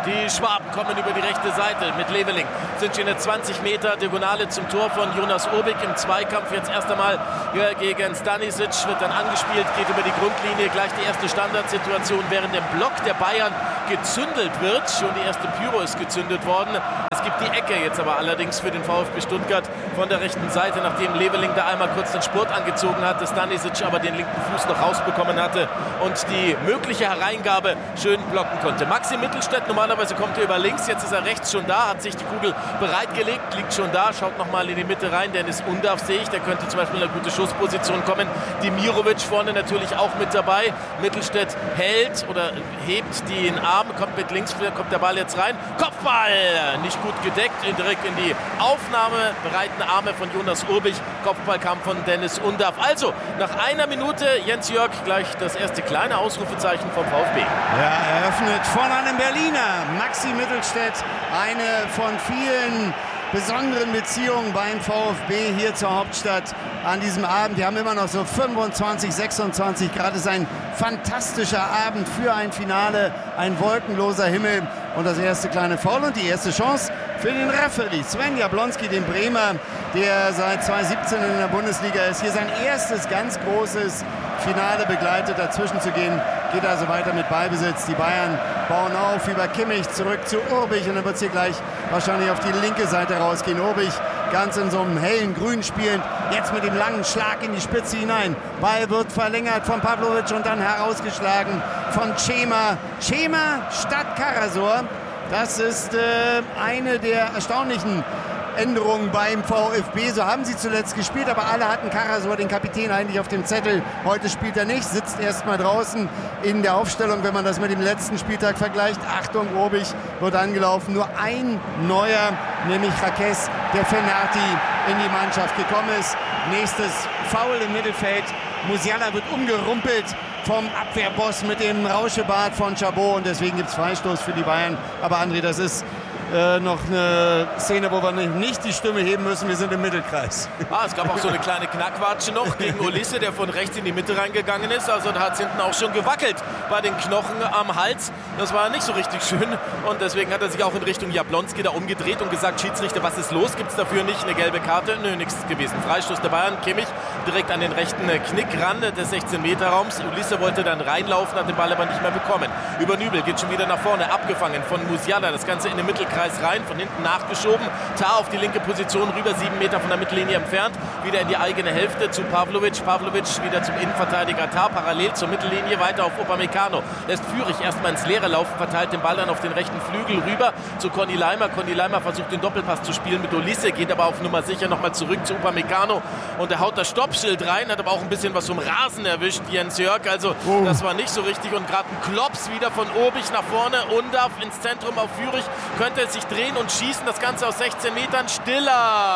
Die Schwaben kommen über die rechte Seite mit Leveling. Sind schon eine zwanzig Meter Diagonale zum Tor von Jonas Urbik im Zweikampf. Jetzt erst einmal hier gegen Stanisic, wird dann angespielt, geht über die Grundlinie. Gleich die erste Standardsituation, während der Block der Bayern gezündelt wird. Schon die erste Pyro ist gezündet worden. Es gibt die Ecke jetzt aber allerdings für den VfB Stuttgart von der rechten Seite, nachdem Leveling da einmal kurz den Spurt angezogen hatte, Stanisic aber den linken Fuß noch rausbekommen hatte und die mögliche Hereingabe schön blocken konnte. Maxi Mittelstädt, normalerweise kommt er über links, jetzt ist er rechts schon da, hat sich die Kugel bereitgelegt, liegt schon da, schaut nochmal in die Mitte rein. Dennis Undav sehe ich, der könnte zum Beispiel in eine gute Schussposition kommen. Dimirovic vorne natürlich auch mit dabei. Mittelstädt hält oder hebt den Arm, kommt mit links, kommt der Ball jetzt rein. Kopfball! Nicht gut gedeckt, direkt in die aufnahmebereiten Arme von Jonas Urbich. Kopfball kam von Dennis Undav. Also, nach einer Minute, Jens Jörg, gleich das erste kleine Ausrufezeichen vom VfB. Ja, eröffnet von einem Berliner. Maxi Mittelstädt, eine von vielen besonderen Beziehungen beim VfB hier zur Hauptstadt an diesem Abend. Wir haben immer noch so fünfundzwanzig, sechsundzwanzig Grad. Es ist ein fantastischer Abend für ein Finale, ein wolkenloser Himmel und das erste kleine Foul und die erste Chance für den Referee Sven Jablonski, den Bremer, der seit zweitausendsiebzehn in der Bundesliga ist. Hier sein erstes ganz großes Finale begleitet, dazwischen zu gehen. Geht also weiter mit Ballbesitz. Die Bayern bauen auf über Kimmich zurück zu Urbich und dann wird es hier gleich wahrscheinlich auf die linke Seite rausgehen. Urbich ganz in so einem hellen Grün spielend, jetzt mit dem langen Schlag in die Spitze hinein. Ball wird verlängert von Pavlovic und dann herausgeschlagen von Cema. Cema statt Karasor. Das ist äh, eine der erstaunlichen Änderungen beim VfB. So haben sie zuletzt gespielt, aber alle hatten Karasor, den Kapitän, eigentlich auf dem Zettel. Heute spielt er nicht, sitzt erstmal draußen in der Aufstellung, wenn man das mit dem letzten Spieltag vergleicht. Achtung, Urbich wird angelaufen. Nur ein neuer, nämlich Rakes, der Fenati in die Mannschaft gekommen ist. Nächstes Foul im Mittelfeld. Musiala wird umgerumpelt vom Abwehrboss mit dem Rauschebart von Chabot und deswegen gibt es Freistoß für die Bayern. Aber André, das ist Äh, noch eine Szene, wo wir nicht die Stimme heben müssen. Wir sind im Mittelkreis. Ah, es gab auch so eine kleine Knackwatsche noch gegen Ulisse, der von rechts in die Mitte reingegangen ist. Also da hat es hinten auch schon gewackelt bei den Knochen am Hals. Das war nicht so richtig schön. Und deswegen hat er sich auch in Richtung Jablonski da umgedreht und gesagt, Schiedsrichter, was ist los? Gibt es dafür nicht eine gelbe Karte? Nö, nichts gewesen. Freistoß der Bayern. Kimmich direkt an den rechten Knickrand des sechzehn Meter Raums. Ulisse wollte dann reinlaufen, hat den Ball aber nicht mehr bekommen. Über Nübel geht schon wieder nach vorne, abgefangen von Musiala. Das Ganze in den Mittelkreis rein, von hinten nachgeschoben. Tar auf die linke Position, rüber sieben Meter von der Mittellinie entfernt. Wieder in die eigene Hälfte zu Pavlovic. Pavlovic wieder zum Innenverteidiger Tar, parallel zur Mittellinie, weiter auf Upamecano. Lässt Führig erstmal ins Leere laufen, verteilt den Ball dann auf den rechten Flügel rüber zu Conny Leimer. Conny Leimer versucht den Doppelpass zu spielen mit Ulisse, geht aber auf Nummer sicher nochmal zurück zu Upamecano und er haut das Stoppschild rein, hat aber auch ein bisschen was vom Rasen erwischt, Jens Jörg. Also oh. Das war nicht so richtig und gerade ein Klops wieder von Urbich nach vorne. Undav ins Zentrum auf Führig, könnte es sich drehen und schießen, das Ganze aus sechzehn Metern. Stiller!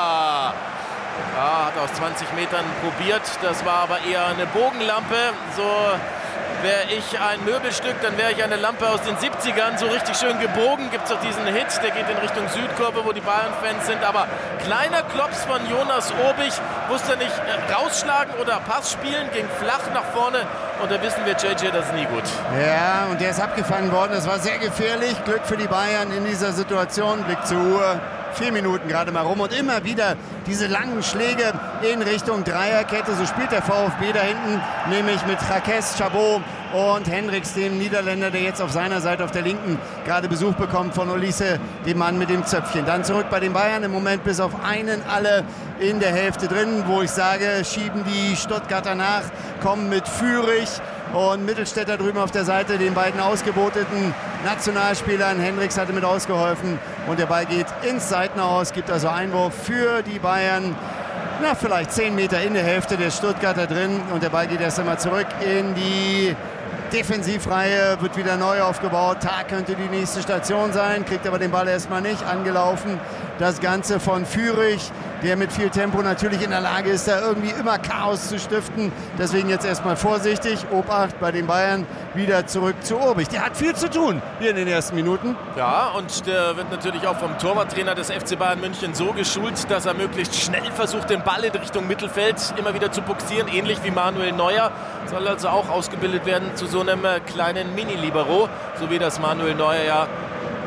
Ja, hat aus zwanzig Metern probiert, das war aber eher eine Bogenlampe. So wäre ich ein Möbelstück, dann wäre ich eine Lampe aus den siebzigern, so richtig schön gebogen. Gibt es auch diesen Hit, der geht in Richtung Südkurve, wo die Bayern-Fans sind. Aber kleiner Klops von Jonas Urbich, wusste nicht äh, rausschlagen oder Pass spielen, ging flach nach vorne. Und da wissen wir, J J, das ist nie gut. Ja, und der ist abgefangen worden. Das war sehr gefährlich. Glück für die Bayern in dieser Situation. Blick zur Uhr. Vier Minuten gerade mal rum und immer wieder diese langen Schläge in Richtung Dreierkette. So spielt der VfB da hinten, nämlich mit Rakes, Chabot und Hendricks, dem Niederländer, der jetzt auf seiner Seite auf der linken gerade Besuch bekommt von Ulisse, dem Mann mit dem Zöpfchen. Dann zurück bei den Bayern, im Moment bis auf einen alle in der Hälfte drin, wo ich sage, schieben die Stuttgarter nach, kommen mit Führig und Mittelstädter drüben auf der Seite, den beiden ausgeboteten Nationalspielern. Hendricks hatte mit ausgeholfen und der Ball geht ins Seitenhaus, gibt also Einwurf für die Bayern. Na, vielleicht zehn Meter in der Hälfte der Stuttgarter drin und der Ball geht erst einmal zurück in die Defensivreihe, wird wieder neu aufgebaut. Tar könnte die nächste Station sein, kriegt aber den Ball erstmal nicht angelaufen. Das Ganze von Führig, der mit viel Tempo natürlich in der Lage ist, da irgendwie immer Chaos zu stiften. Deswegen jetzt erstmal vorsichtig. Obacht bei den Bayern, wieder zurück zu Urbich. Der hat viel zu tun hier in den ersten Minuten. Ja, und der wird natürlich auch vom Torwarttrainer des F C Bayern München so geschult, dass er möglichst schnell versucht, den Ball in Richtung Mittelfeld immer wieder zu boxieren. Ähnlich wie Manuel Neuer. Soll also auch ausgebildet werden zu so einem kleinen Mini-Libero, so wie das Manuel Neuer ja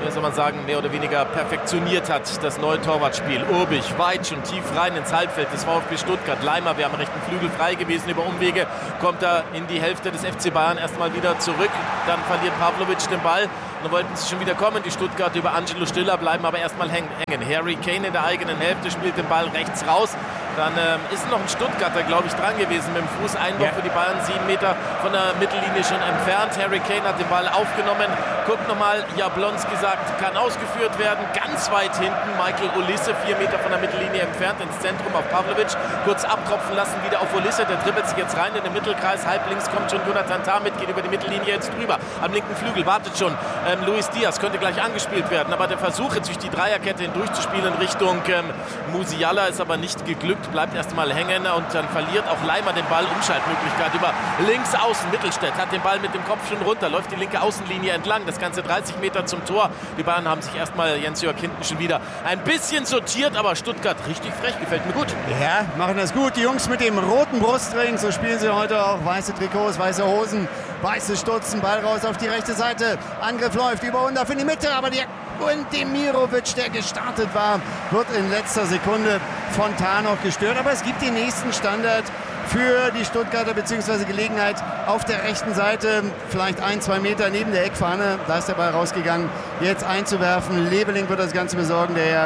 wie soll man sagen, mehr oder weniger perfektioniert hat, das neue Torwartspiel. Urbich weit schon tief rein ins Halbfeld des VfB Stuttgart. Leimer wäre am rechten Flügel frei gewesen. Über Umwege kommt er in die Hälfte des F C Bayern erstmal wieder zurück. Dann verliert Pavlovic den Ball. Dann wollten sie schon wieder kommen. Die Stuttgarter über Angelo Stiller bleiben aber erstmal hängen. Harry Kane in der eigenen Hälfte spielt den Ball rechts raus. Dann ähm, ist noch ein Stuttgarter, glaube ich, dran gewesen mit dem Fußeinwurf ja. für die Bayern, sieben Meter von der Mittellinie schon entfernt. Harry Kane hat den Ball aufgenommen. Guckt nochmal, Jablonski sagt, kann ausgeführt werden. Ganz weit hinten Michael Olise, vier Meter von der Mittellinie entfernt, ins Zentrum auf Pavlovic. Kurz abtropfen lassen, wieder auf Olise. Der dribbelt sich jetzt rein in den Mittelkreis. Halb links kommt schon Jonathan Tah mit, geht über die Mittellinie jetzt drüber. Am linken Flügel wartet schon ähm, Luis Diaz, könnte gleich angespielt werden. Aber der Versuch jetzt durch die Dreierkette hindurchzuspielen in Richtung ähm, Musiala ist aber nicht geglückt. Bleibt erstmal hängen und dann verliert auch Leimer den Ball. Umschaltmöglichkeit über links außen. Mittelstädt hat den Ball mit dem Kopf schon runter, läuft die linke Außenlinie entlang. Das Ganze dreißig Meter zum Tor. Die Bayern haben sich erstmal, Jens-Jörg hinten schon wieder ein bisschen sortiert, aber Stuttgart richtig frech, gefällt mir gut. Ja, machen das gut. Die Jungs mit dem roten Brustring, so spielen sie heute auch. Weiße Trikots, weiße Hosen, weiße Stutzen, Ball raus auf die rechte Seite. Angriff läuft über Undorf in die Mitte, aber der und Demirovic, der gestartet war, wird in letzter Sekunde von Tah noch gestört. Aber es gibt den nächsten Standard für die Stuttgarter, beziehungsweise Gelegenheit auf der rechten Seite, vielleicht ein, zwei Meter neben der Eckfahne. Da ist der Ball rausgegangen, jetzt einzuwerfen. Leveling wird das Ganze besorgen, der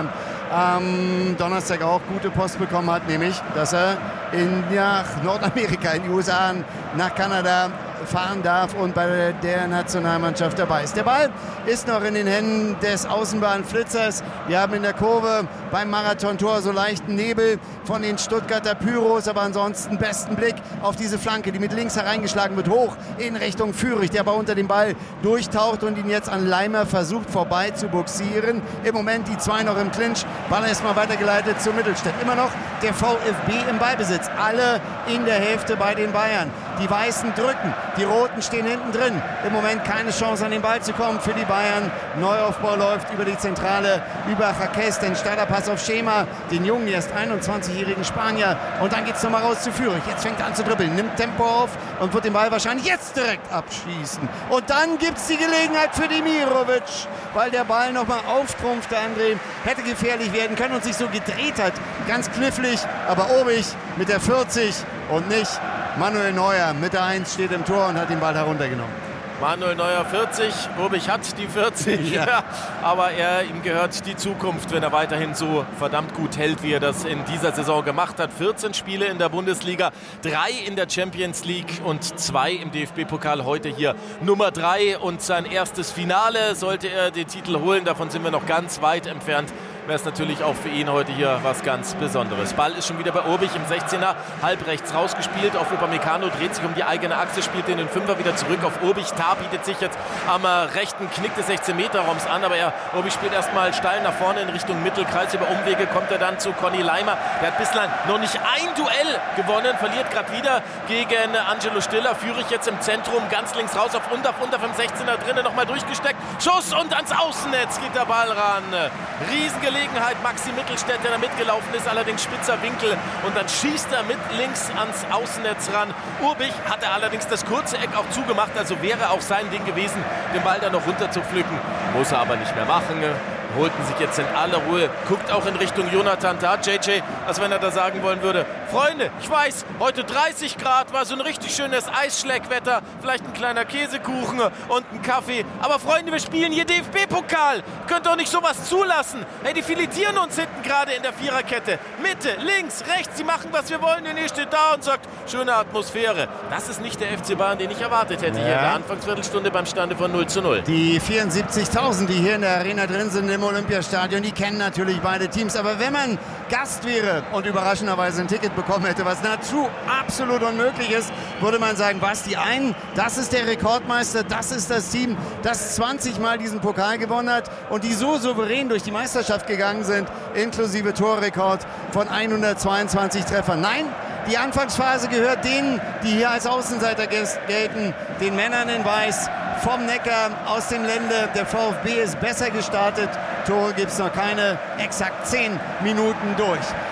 am Donnerstag auch gute Post bekommen hat, nämlich, dass er in ja, Nordamerika, in die U S A, nach Kanada fahren darf und bei der Nationalmannschaft dabei ist. Der Ball ist noch in den Händen des Außenbahnflitzers. Wir haben in der Kurve beim Marathontor so leichten Nebel von den Stuttgarter Pyros, aber ansonsten besten Blick auf diese Flanke, die mit links hereingeschlagen wird, hoch in Richtung Führig, der aber unter dem Ball durchtaucht und ihn jetzt an Leimer versucht vorbei zu buxieren. Im Moment die zwei noch im Clinch. Ball erstmal weitergeleitet zu Mittelstädt. Immer noch der VfB im Ballbesitz. Alle in der Hälfte bei den Bayern. Die Weißen drücken, die Roten stehen hinten drin. Im Moment keine Chance, an den Ball zu kommen für die Bayern. Neuaufbau läuft über die Zentrale, über Jaquez, den Starterpass auf Schema, den jungen, erst einundzwanzigjährigen Spanier. Und dann geht es nochmal raus zu Führig. Jetzt fängt er an zu dribbeln, nimmt Tempo auf und wird den Ball wahrscheinlich jetzt direkt abschießen. Und dann gibt es die Gelegenheit für Demirovic, weil der Ball nochmal auftrumpft, der André. Hätte gefährlich werden können und sich so gedreht hat. Ganz knifflig, aber obig mit der vierzig und nicht Manuel Neuer mit der eins steht im Tor und hat den Ball heruntergenommen. Manuel Neuer vierzig, Urbich hat die vierzig, ja. Aber er, ihm gehört die Zukunft, wenn er weiterhin so verdammt gut hält, wie er das in dieser Saison gemacht hat. vierzehn Spiele in der Bundesliga, drei in der Champions League und zwei im D F B-Pokal. Heute hier Nummer drei und sein erstes Finale. Sollte er den Titel holen, davon sind wir noch ganz weit entfernt, wäre es natürlich auch für ihn heute hier was ganz Besonderes. Ball ist schon wieder bei Urbich im sechzehner, halb rechts rausgespielt auf Upamecano, dreht sich um die eigene Achse, spielt den Fünfer wieder zurück auf Urbich. Tah bietet sich jetzt am rechten Knick des sechzehn-Meter-Raums an, aber er, Urbich spielt erstmal steil nach vorne in Richtung Mittelkreis. Über Umwege kommt er dann zu Conny Leimer. Der hat bislang noch nicht ein Duell gewonnen, verliert gerade wieder gegen Angelo Stiller. Führig jetzt im Zentrum, ganz links raus auf Undorf, Undorf im sechzehner drinnen, nochmal durchgesteckt. Schuss und ans Außennetz geht der Ball ran. Riesengelegenheit. Maxi Mittelstädt, der da mitgelaufen ist, allerdings spitzer Winkel und dann schießt er mit links ans Außennetz ran. Urbich hatte allerdings das kurze Eck auch zugemacht, also wäre auch sein Ding gewesen, den Ball da noch runter zu pflücken. Muss er aber nicht mehr machen. Holten sich jetzt in aller Ruhe, guckt auch in Richtung Jonathan Tah, J J, als wenn er da sagen wollen würde, Freunde, ich weiß, heute dreißig Grad, war so ein richtig schönes Eisschleckwetter, vielleicht ein kleiner Käsekuchen und ein Kaffee, aber Freunde, wir spielen hier D F B-Pokal, könnt doch nicht sowas zulassen. Hey, die filetieren uns hinten gerade in der Viererkette, Mitte, links, rechts, sie machen, was wir wollen, und ihr steht da und sagt, schöne Atmosphäre. Das ist nicht der F C Bayern, den ich erwartet hätte, ja, hier in der Anfangsviertelstunde beim Stande von null zu null. Die vierundsiebzigtausend, die hier in der Arena drin sind, im Olympiastadion, die kennen natürlich beide Teams, aber wenn man Gast wäre und überraschenderweise ein Ticket bekommen hätte, was nahezu absolut unmöglich ist, würde man sagen, was, die einen, das ist der Rekordmeister, das ist das Team, das zwanzig Mal diesen Pokal gewonnen hat und die so souverän durch die Meisterschaft gegangen sind, inklusive Torrekord von hundertzweiundzwanzig Treffern. Nein, die Anfangsphase gehört denen, die hier als Außenseiter gelten, den Männern in Weiß, vom Neckar, aus dem Lände. Der VfB ist besser gestartet. Tore gibt es noch keine. Exakt zehn Minuten durch.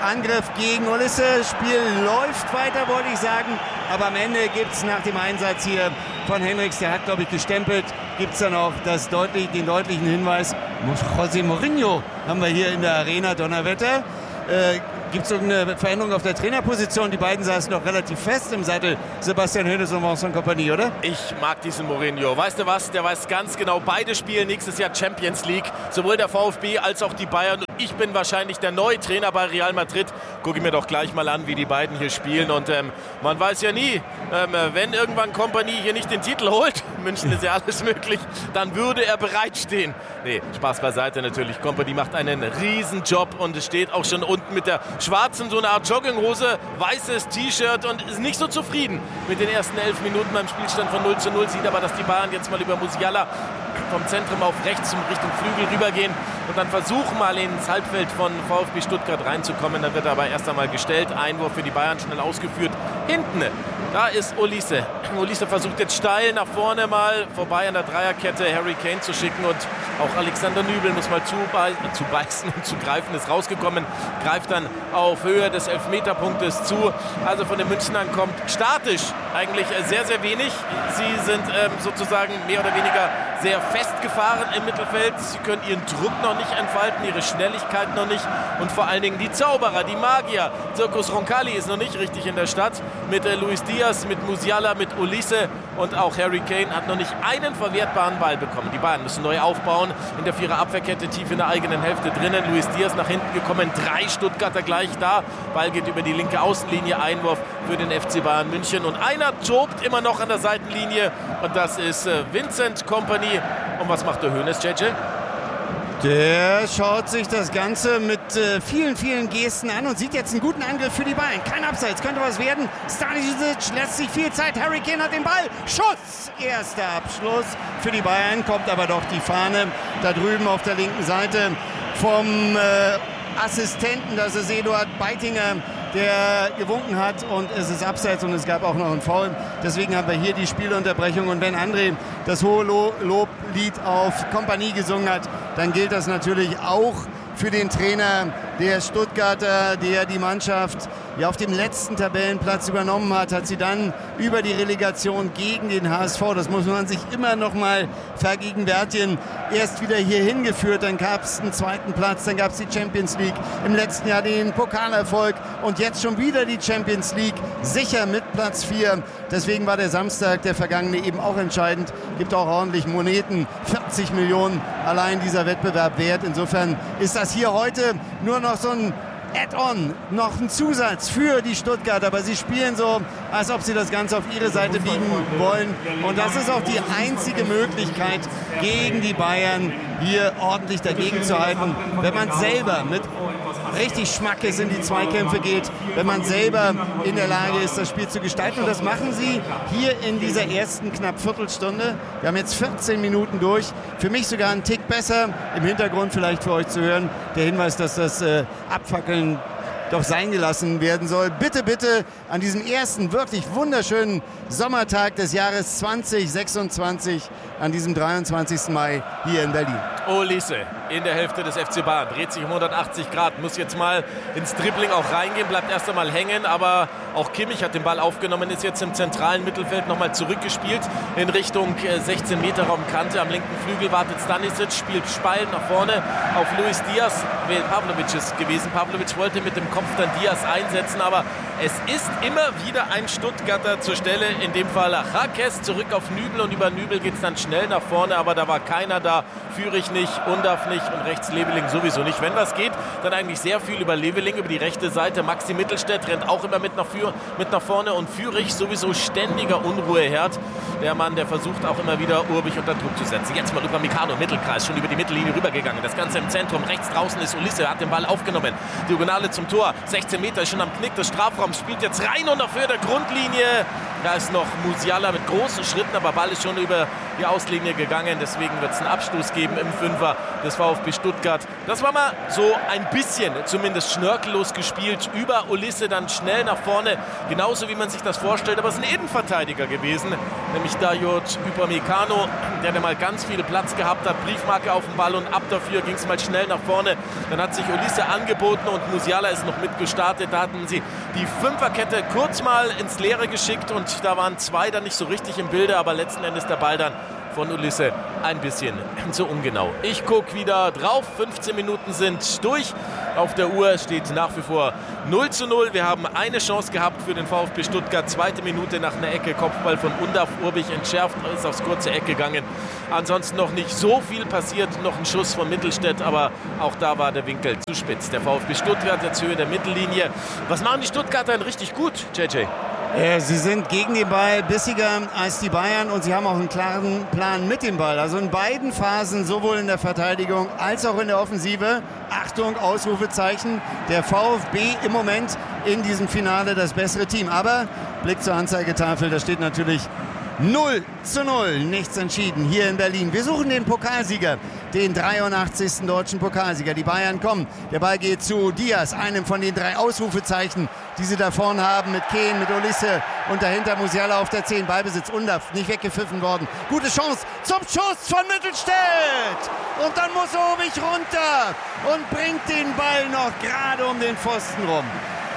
Angriff gegen Ulisse. Spiel läuft weiter, wollte ich sagen. Aber am Ende gibt es nach dem Einsatz hier von Henrichs, der hat, glaube ich, gestempelt, gibt es dann auch das deutlich, den deutlichen Hinweis, José Mourinho haben wir hier in der Arena, Donnerwetter. Äh, Gibt es irgendeine Veränderung auf der Trainerposition? Die beiden saßen doch relativ fest im Sattel, Sebastian Hoeneß und Vincent Kompany, oder? Ich mag diesen Mourinho. Weißt du was? Der weiß ganz genau, beide spielen nächstes Jahr Champions League. Sowohl der VfB als auch die Bayern. Ich bin wahrscheinlich der neue Trainer bei Real Madrid. Gucke ich mir doch gleich mal an, wie die beiden hier spielen. Und ähm, man weiß ja nie, ähm, wenn irgendwann Kompany hier nicht den Titel holt, München ist ja alles möglich, dann würde er bereitstehen. Nee, Spaß beiseite natürlich. Kompany macht einen riesen Job und es steht auch schon unten mit der schwarzen, so eine Art Jogginghose, weißes T-Shirt und ist nicht so zufrieden mit den ersten elf Minuten beim Spielstand von null zu null. Sieht aber, dass die Bayern jetzt mal über Musiala vom Zentrum auf rechts zum Richtung Flügel rübergehen und dann versuchen mal ins Halbfeld von VfB Stuttgart reinzukommen. Dann wird er aber erst einmal gestellt. Einwurf für die Bayern schnell ausgeführt. Hinten, da ist Ulisse. Ulisse versucht jetzt steil nach vorne mal vorbei an der Dreierkette Harry Kane zu schicken und auch Alexander Nübel muss mal zubeißen, zu beißen und zu greifen, ist rausgekommen, greift dann auf Höhe des Elfmeterpunktes zu. Also von den Münchnern kommt statisch eigentlich sehr, sehr wenig. Sie sind ähm, sozusagen mehr oder weniger sehr festgefahren im Mittelfeld. Sie können ihren Druck noch nicht entfalten, ihre Schnelligkeit noch nicht und vor allen Dingen die Zauberer, die Magier. Zirkus Roncalli ist noch nicht richtig in der Stadt mit äh, Luis Diaz, mit Musiala, mit Ulisse und auch Harry Kane hat noch nicht einen verwertbaren Ball bekommen. Die Bayern müssen neu aufbauen, in der Vierer-Abwehrkette tief in der eigenen Hälfte drinnen. Luis Diaz nach hinten gekommen, drei Stuttgarter gleich da. Ball geht über die linke Außenlinie, Einwurf für den F C Bayern München und einer tobt immer noch an der Seitenlinie und das ist äh, Vincent Kompany. Und was macht der Hoeneß, J J? Der schaut sich das Ganze mit äh, vielen, vielen Gesten an und sieht jetzt einen guten Angriff für die Bayern. Kein Abseits, könnte was werden. Stanisic lässt sich viel Zeit. Harry Kane hat den Ball. Schuss! Erster Abschluss für die Bayern. Kommt aber doch die Fahne da drüben auf der linken Seite vom äh, Assistenten. Das ist Eduard Beitinger, der gewunken hat und es ist Abseits und es gab auch noch einen Foul. Deswegen haben wir hier die Spielunterbrechung und wenn André das hohe Loblied auf Kompany gesungen hat, dann gilt das natürlich auch für den Trainer der Stuttgarter, der die Mannschaft ja auf dem letzten Tabellenplatz übernommen hat, hat sie dann über die Relegation gegen den H S V, das muss man sich immer noch mal vergegenwärtigen, erst wieder hier hingeführt, dann gab es einen zweiten Platz, dann gab es die Champions League, im letzten Jahr den Pokalerfolg und jetzt schon wieder die Champions League, sicher mit Platz vier. Deswegen war der Samstag, der vergangene, eben auch entscheidend, gibt auch ordentlich Moneten, vierzig Millionen allein dieser Wettbewerb wert. Insofern ist das hier heute nur noch so ein Add-on, noch ein Zusatz für die Stuttgarter, aber sie spielen so, als ob sie das Ganze auf ihre Seite biegen wollen und das ist auch die einzige Möglichkeit gegen die Bayern hier ordentlich dagegen zu halten, wenn man selber mit richtig Schmackes in die Zweikämpfe geht, wenn man selber in der Lage ist, das Spiel zu gestalten und das machen sie hier in dieser ersten knapp Viertelstunde. Wir haben jetzt vierzehn Minuten durch, für mich sogar einen Tick besser, im Hintergrund vielleicht für euch zu hören, der Hinweis, dass das äh, Abfackeln doch sein gelassen werden soll. Bitte, bitte an diesem ersten wirklich wunderschönen Sommertag des Jahres zwanzig sechsundzwanzig, an diesem dreiundzwanzigsten Mai hier in Berlin. Ulisse in der Hälfte des F C Bayern, dreht sich um hundertachtzig Grad, muss jetzt mal ins Dribbling auch reingehen, bleibt erst einmal hängen, aber auch Kimmich hat den Ball aufgenommen, ist jetzt im zentralen Mittelfeld nochmal zurückgespielt in Richtung sechzehn Meter Raumkante. Am linken Flügel wartet Stanisic, spielt Spalt nach vorne auf Luis Diaz. Pavlovic ist gewesen. Pavlovic wollte mit dem Kopf dann Diaz einsetzen, aber es ist immer wieder ein Stuttgarter zur Stelle, in dem Fall Jaques zurück auf Nübel und über Nübel geht es dann schnell nach vorne, aber da war keiner da. Fürich nicht, Undav nicht und rechts Leveling sowieso nicht. Wenn das geht, dann eigentlich sehr viel über Leveling, über die rechte Seite. Maxi Mittelstädt rennt auch immer mit nach, für, mit nach vorne und Fürich sowieso ständiger Unruheherd. Der Mann, der versucht auch immer wieder Urbich unter Druck zu setzen. Jetzt mal über Mikano, Mittelkreis, schon über die Mittellinie rübergegangen. Das Ganze im Zentrum, rechts draußen ist Ulisse, hat den Ball aufgenommen. Diagonale zum Tor, sechzehn Meter ist schon am Knick des Strafraums, spielt jetzt rein und auf Höhe der Grundlinie Da ist noch Musiala mit großen Schritten, aber Ball ist schon über die Auslinie gegangen. Deswegen wird es einen Abstoß geben im Fünfer des VfB Stuttgart. Das war mal so ein bisschen, zumindest schnörkellos gespielt. Über Olise dann schnell nach vorne, genauso wie man sich das vorstellt. Aber es ist ein Innenverteidiger gewesen, nämlich Dayot Upamecano, der da mal ganz viel Platz gehabt hat. Briefmarke auf dem Ball und ab dafür ging es mal schnell nach vorne. Dann hat sich Olise angeboten und Musiala ist noch mitgestartet. Da hatten sie die Fünferkette kurz mal ins Leere geschickt und da waren zwei dann nicht so richtig im Bilde, aber letzten Endes der Ball dann von Olise ein bisschen zu ungenau. Ich gucke wieder drauf. fünfzehn Minuten sind durch. Auf der Uhr steht nach wie vor null zu null. Wir haben eine Chance gehabt für den VfB Stuttgart. Zweite Minute nach einer Ecke. Kopfball von Undaf. Urbich entschärft, ist aufs kurze Eck gegangen. Ansonsten noch nicht so viel passiert. Noch ein Schuss von Mittelstädt, aber auch da war der Winkel zu spitz. Der VfB Stuttgart jetzt Höhe der Mittellinie. Was machen die Stuttgarter denn richtig gut, J J? Ja, sie sind gegen den Ball bissiger als die Bayern und sie haben auch einen klaren Plan mit dem Ball. Also in beiden Phasen, sowohl in der Verteidigung als auch in der Offensive. Achtung, Ausrufezeichen. Der VfB im Moment in diesem Finale das bessere Team. Aber Blick zur Anzeigetafel, da steht natürlich null zu null, nichts entschieden hier in Berlin. Wir suchen den Pokalsieger, den dreiundachtzigsten deutschen Pokalsieger. Die Bayern kommen, der Ball geht zu Diaz, einem von den drei Ausrufezeichen, die sie da vorne haben, mit Kehn, mit Olise und dahinter Musiala auf der zehn. Ballbesitz, Undaf, nicht weggepfiffen worden. Gute Chance zum Schuss von Mittelstädt. Und dann muss Obig runter und bringt den Ball noch gerade um den Pfosten rum.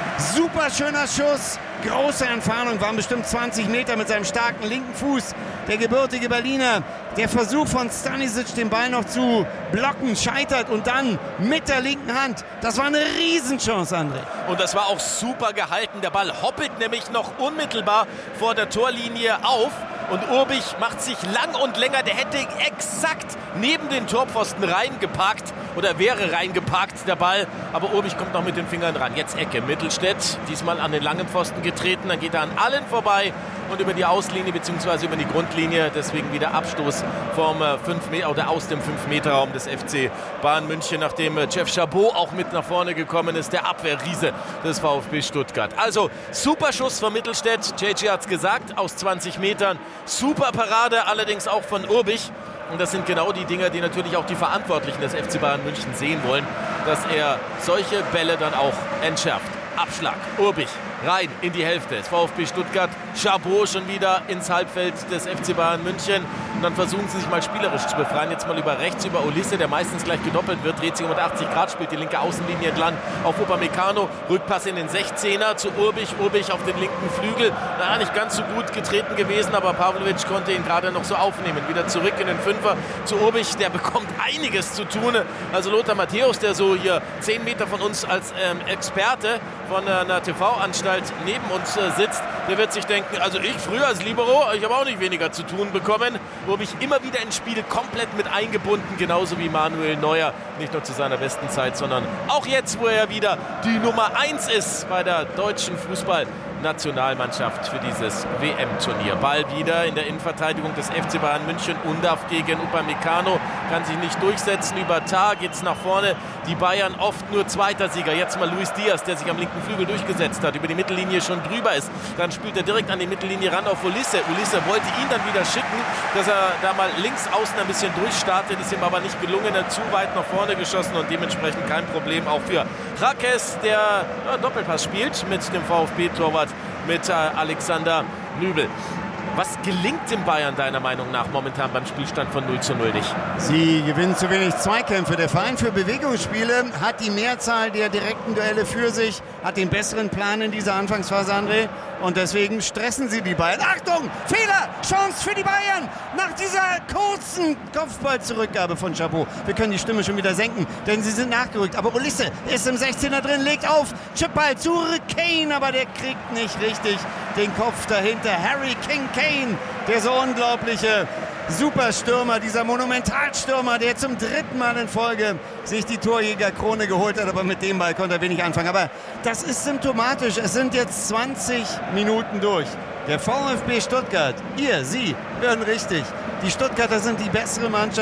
Super schöner Schuss. Große Entfernung, waren bestimmt zwanzig Meter mit seinem starken linken Fuß. Der gebürtige Berliner, der Versuch von Stanisic, den Ball noch zu blocken, scheitert und dann mit der linken Hand. Das war eine Riesenchance, André. Und das war auch super gehalten. Der Ball hoppelt nämlich noch unmittelbar vor der Torlinie auf. Und Urbich macht sich lang und länger. Der hätte exakt neben den Torpfosten reingeparkt oder wäre reingeparkt, der Ball. Aber Urbich kommt noch mit den Fingern ran. Jetzt Ecke. Mittelstädt, diesmal an den langen Pfosten getreten. Dann geht er an allen vorbei und über die Auslinie bzw. über die Grundlinie. Deswegen wieder Abstoß vom fünf Meter oder aus dem fünf Meter Raum des F C Bayern München, nachdem Jeff Chabot auch mit nach vorne gekommen ist. Der Abwehrriese des VfB Stuttgart. Also super Schuss von Mittelstädt. J J hat es gesagt, aus zwanzig Metern. Super Parade, allerdings auch von Urbich. Und das sind genau die Dinger, die natürlich auch die Verantwortlichen des F C Bayern München sehen wollen, dass er solche Bälle dann auch entschärft. Abschlag, Urbich, rein in die Hälfte des VfB Stuttgart. Chabot schon wieder ins Halbfeld des F C Bayern München. Und dann versuchen sie sich mal spielerisch zu befreien. Jetzt mal über rechts, über Olise, der meistens gleich gedoppelt wird. Dreht sich hundertachtzig Grad, spielt die linke Außenlinie entlang auf Upamecano. Rückpass in den sechzehner zu Urbich. Urbich auf den linken Flügel. Na, nicht ganz so gut getreten gewesen, aber Pavlovic konnte ihn gerade noch so aufnehmen. Wieder zurück in den Fünfer zu Urbich. Der bekommt einiges zu tun. Also Lothar Matthäus, der so hier zehn Meter von uns als ähm, Experte von einer T V-Anstalt neben uns äh, sitzt, der wird sich denken, also ich früher als Libero, ich habe auch nicht weniger zu tun bekommen, wo ich immer wieder ins Spiel komplett mit eingebunden, genauso wie Manuel Neuer, nicht nur zu seiner besten Zeit, sondern auch jetzt, wo er wieder die Nummer eins ist bei der deutschen Fußballnationalmannschaft für dieses W M-Turnier. Ball wieder in der Innenverteidigung des F C Bayern München, Undaf gegen Upamecano, kann sich nicht durchsetzen, über Tar geht's nach vorne, die Bayern oft nur zweiter Sieger, jetzt mal Luis Diaz, der sich am linken Flügel durchgesetzt hat, über die Mittellinie schon drüber ist, dann spielt er direkt an die Mittellinie ran auf Olise. Olise wollte ihn dann wieder schicken, dass er da mal links außen ein bisschen durchstartet, ist ihm aber nicht gelungen, er zu weit nach vorne geschossen und dementsprechend kein Problem auch für Rakes, der ja, Doppelpass spielt mit dem VfB-Torwart, mit äh, Alexander Nübel. Was gelingt den Bayern deiner Meinung nach momentan beim Spielstand von null zu null nicht? Sie gewinnen zu wenig Zweikämpfe. Der Verein für Bewegungsspiele hat die Mehrzahl der direkten Duelle für sich, hat den besseren Plan in dieser Anfangsphase, André. Und deswegen stressen sie die Bayern. Achtung, Fehler, Chance für die Bayern nach dieser kurzen Kopfballzurückgabe von Chabot. Wir können die Stimme schon wieder senken, denn sie sind nachgerückt. Aber Olise ist im sechzehner drin, legt auf, Chipball zurück, Kane, aber der kriegt nicht richtig den Kopf dahinter. Harry King Kane, der so unglaubliche Superstürmer, dieser Monumentalstürmer, der zum dritten Mal in Folge sich die Torjägerkrone geholt hat, aber mit dem Ball konnte er wenig anfangen. Aber das ist symptomatisch. Es sind jetzt zwanzig Minuten durch. Der VfB Stuttgart, ihr, Sie, hören richtig. Die Stuttgarter sind die bessere Mannschaft.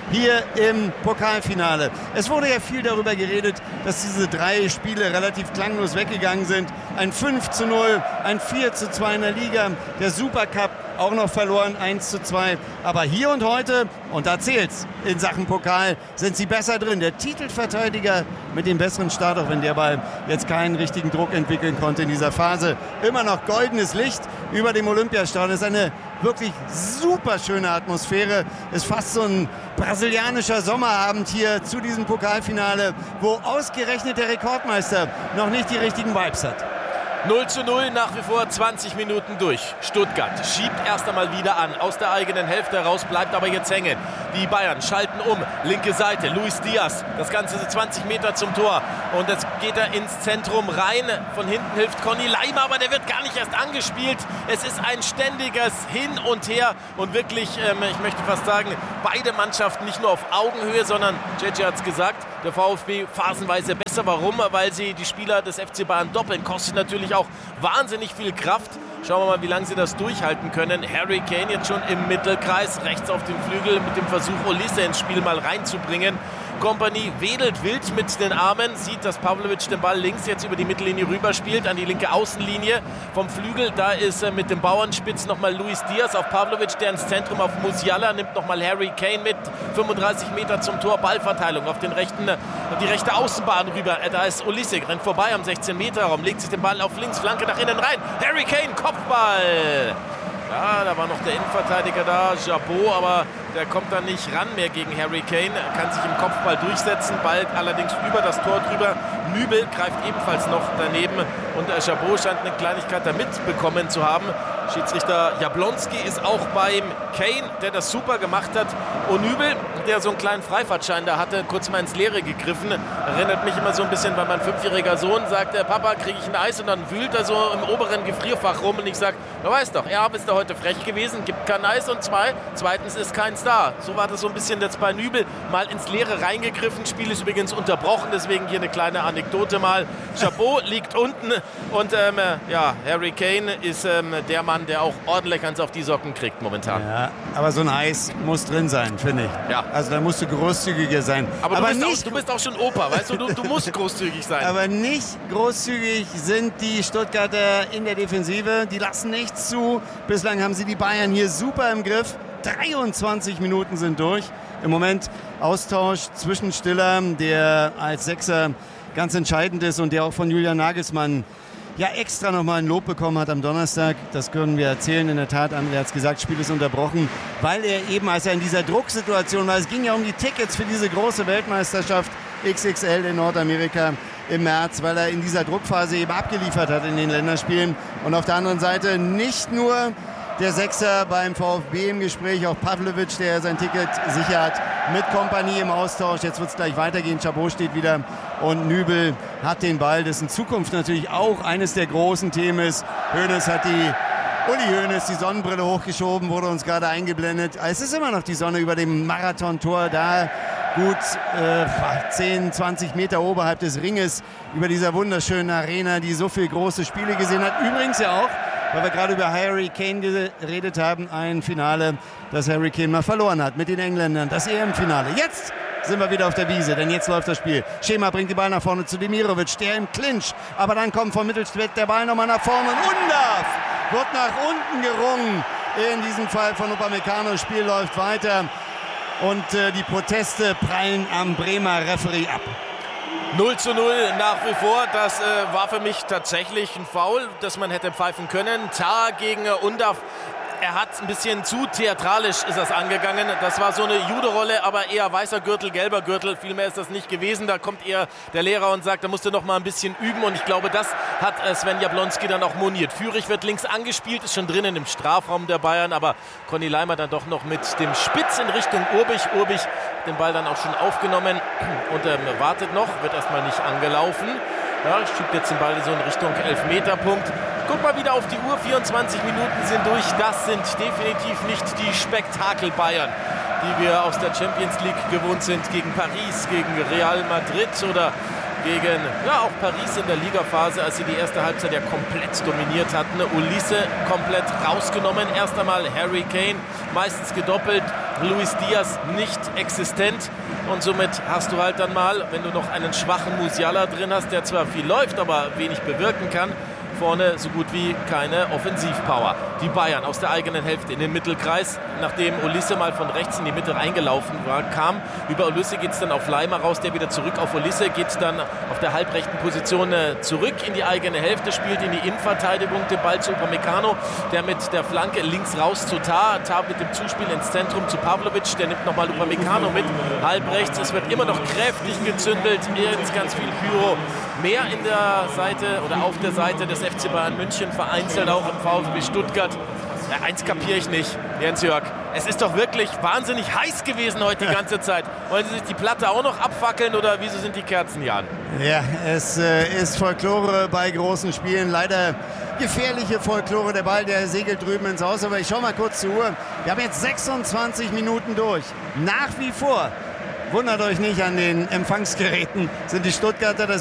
hier im Pokalfinale. Es wurde ja viel darüber geredet, dass diese drei Spiele relativ klanglos weggegangen sind. Ein fünf zu null, ein vier zu zwei in der Liga, der Supercup auch noch verloren, eins zu zwei. Aber hier und heute, und da zählt's, in Sachen Pokal sind sie besser drin. Der Titelverteidiger mit dem besseren Start, auch wenn der Ball jetzt keinen richtigen Druck entwickeln konnte in dieser Phase. Immer noch goldenes Licht über dem Olympiastadion. Es ist eine wirklich super schöne Atmosphäre. Es ist fast so ein brasilianischer Sommerabend hier zu diesem Pokalfinale, wo ausgerechnet der Rekordmeister noch nicht die richtigen Vibes hat. null zu null, nach wie vor zwanzig Minuten durch. Stuttgart schiebt erst einmal wieder an, aus der eigenen Hälfte heraus, bleibt aber jetzt hängen. Die Bayern schalten um, linke Seite, Luis Diaz, das Ganze so zwanzig Meter zum Tor. Und jetzt geht er ins Zentrum rein, von hinten hilft Conny Laimer, aber der wird gar nicht erst angespielt. Es ist ein ständiges Hin und Her und wirklich, ähm, ich möchte fast sagen, beide Mannschaften nicht nur auf Augenhöhe, sondern, J J hat es gesagt, der VfB phasenweise besser. Warum? Weil sie die Spieler des F C Bayern doppeln, kostet natürlich auch wahnsinnig viel Kraft. Schauen wir mal, wie lange sie das durchhalten können. Harry Kane jetzt schon im Mittelkreis, rechts auf dem Flügel mit dem Versuch, Olise ins Spiel mal reinzubringen. Kompanie wedelt wild mit den Armen, sieht, dass Pavlovic den Ball links jetzt über die Mittellinie rüberspielt, an die linke Außenlinie vom Flügel. Da ist äh, mit dem Bauernspitz nochmal Luis Diaz auf Pavlovic, der ins Zentrum auf Musiala, nimmt nochmal Harry Kane mit, fünfunddreißig Meter zum Tor, Ballverteilung auf den rechten, auf die rechte Außenbahn rüber. Äh, da ist Olise, rennt vorbei am sechzehn Meter Raum, legt sich den Ball auf links, Flanke nach innen rein. Harry Kane, Kopfball! Ja, da war noch der Innenverteidiger da, Jabot, aber der kommt dann nicht ran mehr gegen Harry Kane. Er kann sich im Kopfball durchsetzen, Ball allerdings über das Tor drüber. Nübel greift ebenfalls noch daneben und Jabot scheint eine Kleinigkeit da mitbekommen zu haben. Schiedsrichter Jablonski ist auch beim Kane, der das super gemacht hat. Und Nübel, der so einen kleinen Freifahrtschein da hatte, kurz mal ins Leere gegriffen. Erinnert mich immer so ein bisschen, weil mein fünfjähriger Sohn sagt, der Papa, kriege ich ein Eis? Und dann wühlt er so im oberen Gefrierfach rum und ich sage, du weißt doch, er ist da heute frech gewesen, gibt kein Eis und zwei, zweitens ist keins da. So war das so ein bisschen jetzt bei Nübel, mal ins Leere reingegriffen. Spiel ist übrigens unterbrochen, deswegen hier eine kleine Anekdote mal. Jabot liegt unten und ähm, ja, Harry Kane ist ähm, der Mann, der auch ordentlich eins auf die Socken kriegt momentan. Ja, aber so ein Eis muss drin sein, finde ich. Ja. Also da musst du großzügiger sein. Aber, aber du, bist nicht, auch, du bist auch schon Opa, weißt du, du, du musst großzügig sein. Aber nicht großzügig sind die Stuttgarter in der Defensive. Die lassen nichts zu. Bislang haben sie die Bayern hier super im Griff. dreiundzwanzig Minuten sind durch. Im Moment Austausch zwischen Stiller, der als Sechser ganz entscheidend ist und der auch von Julian Nagelsmann ja extra nochmal ein Lob bekommen hat am Donnerstag. Das können wir erzählen. In der Tat, André hat es gesagt, Spiel ist unterbrochen, weil er eben, als er in dieser Drucksituation war, es ging ja um die Tickets für diese große Weltmeisterschaft X X L in Nordamerika im März, weil er in dieser Druckphase eben abgeliefert hat in den Länderspielen. Und auf der anderen Seite nicht nur der Sechser beim VfB im Gespräch, auch Pavlovic, der sein Ticket sicher hat, mit Kompanie im Austausch. Jetzt wird es gleich weitergehen. Chabot steht wieder und Nübel hat den Ball. Das in Zukunft natürlich auch eines der großen Themen ist. Hoeneß hat die, Uli Hoeneß, die Sonnenbrille hochgeschoben, wurde uns gerade eingeblendet. Es ist immer noch die Sonne über dem Marathontor da. Gut äh, zehn, zwanzig Meter oberhalb des Ringes über dieser wunderschönen Arena, die so viele große Spiele gesehen hat. Übrigens ja auch, weil wir gerade über Harry Kane geredet haben, ein Finale, das Harry Kane mal verloren hat mit den Engländern, das E M-Finale. Jetzt sind wir wieder auf der Wiese, denn jetzt läuft das Spiel. Schema bringt die Ball nach vorne zu Demirovic, der im Clinch, aber dann kommt vom Mittelfeld der Ball nochmal nach vorne und Undav wird nach unten gerungen. In diesem Fall von Upamecano, das Spiel läuft weiter und äh, die Proteste prallen am Bremer Referee ab. null zu null nach wie vor. Das äh, war für mich tatsächlich ein Foul, das man hätte pfeifen können. Tah gegen äh, Undav. Er hat ein bisschen zu theatralisch ist das angegangen. Das war so eine Judo-Rolle, aber eher weißer Gürtel, gelber Gürtel. Viel mehr ist das nicht gewesen. Da kommt eher der Lehrer und sagt, da musst du noch mal ein bisschen üben. Und ich glaube, das hat Sven Jablonski dann auch moniert. Führig wird links angespielt, ist schon drinnen im Strafraum der Bayern. Aber Conny Laimer dann doch noch mit dem Spitz in Richtung Urbich. Urbich den Ball dann auch schon aufgenommen und ähm, wartet noch, wird erstmal nicht angelaufen. Ja, schiebt jetzt den Ball so in Richtung Elfmeterpunkt. Guck mal wieder auf die Uhr, vierundzwanzig Minuten sind durch. Das sind definitiv nicht die Spektakel-Bayern, die wir aus der Champions League gewohnt sind, gegen Paris, gegen Real Madrid oder gegen ja, auch Paris in der Ligaphase, als sie die erste Halbzeit ja komplett dominiert hatten. Olise komplett rausgenommen. Erst einmal Harry Kane, meistens gedoppelt. Luis Diaz nicht existent. Und somit hast du halt dann mal, wenn du noch einen schwachen Musiala drin hast, der zwar viel läuft, aber wenig bewirken kann, vorne so gut wie keine Offensivpower. Die Bayern aus der eigenen Hälfte in den Mittelkreis, nachdem Olise mal von rechts in die Mitte reingelaufen war, kam. Über Olise geht es dann auf Leimer raus, der wieder zurück auf Olise, geht dann auf der halbrechten Position zurück in die eigene Hälfte, spielt in die Innenverteidigung den Ball zu Upamecano, der mit der Flanke links raus zu Tah, Tah mit dem Zuspiel ins Zentrum zu Pavlovic, der nimmt nochmal Upamecano mit, halb rechts, es wird immer noch kräftig gezündelt, jetzt ganz viel Pyro, mehr in der Seite oder auf der Seite des F C Bayern München, vereinzelt auch im VfB Stuttgart. Ja, eins kapiere ich nicht, Jens-Jörg. Es ist doch wirklich wahnsinnig heiß gewesen heute die ganze Zeit. Wollen Sie sich die Platte auch noch abfackeln oder wieso sind die Kerzen, Jan? Ja, es äh, ist Folklore bei großen Spielen. Leider gefährliche Folklore. Der Ball, der segelt drüben ins Haus. Aber ich schaue mal kurz zur Uhr. Wir haben jetzt sechsundzwanzig Minuten durch. Nach wie vor, wundert euch nicht, an den Empfangsgeräten sind die Stuttgarter das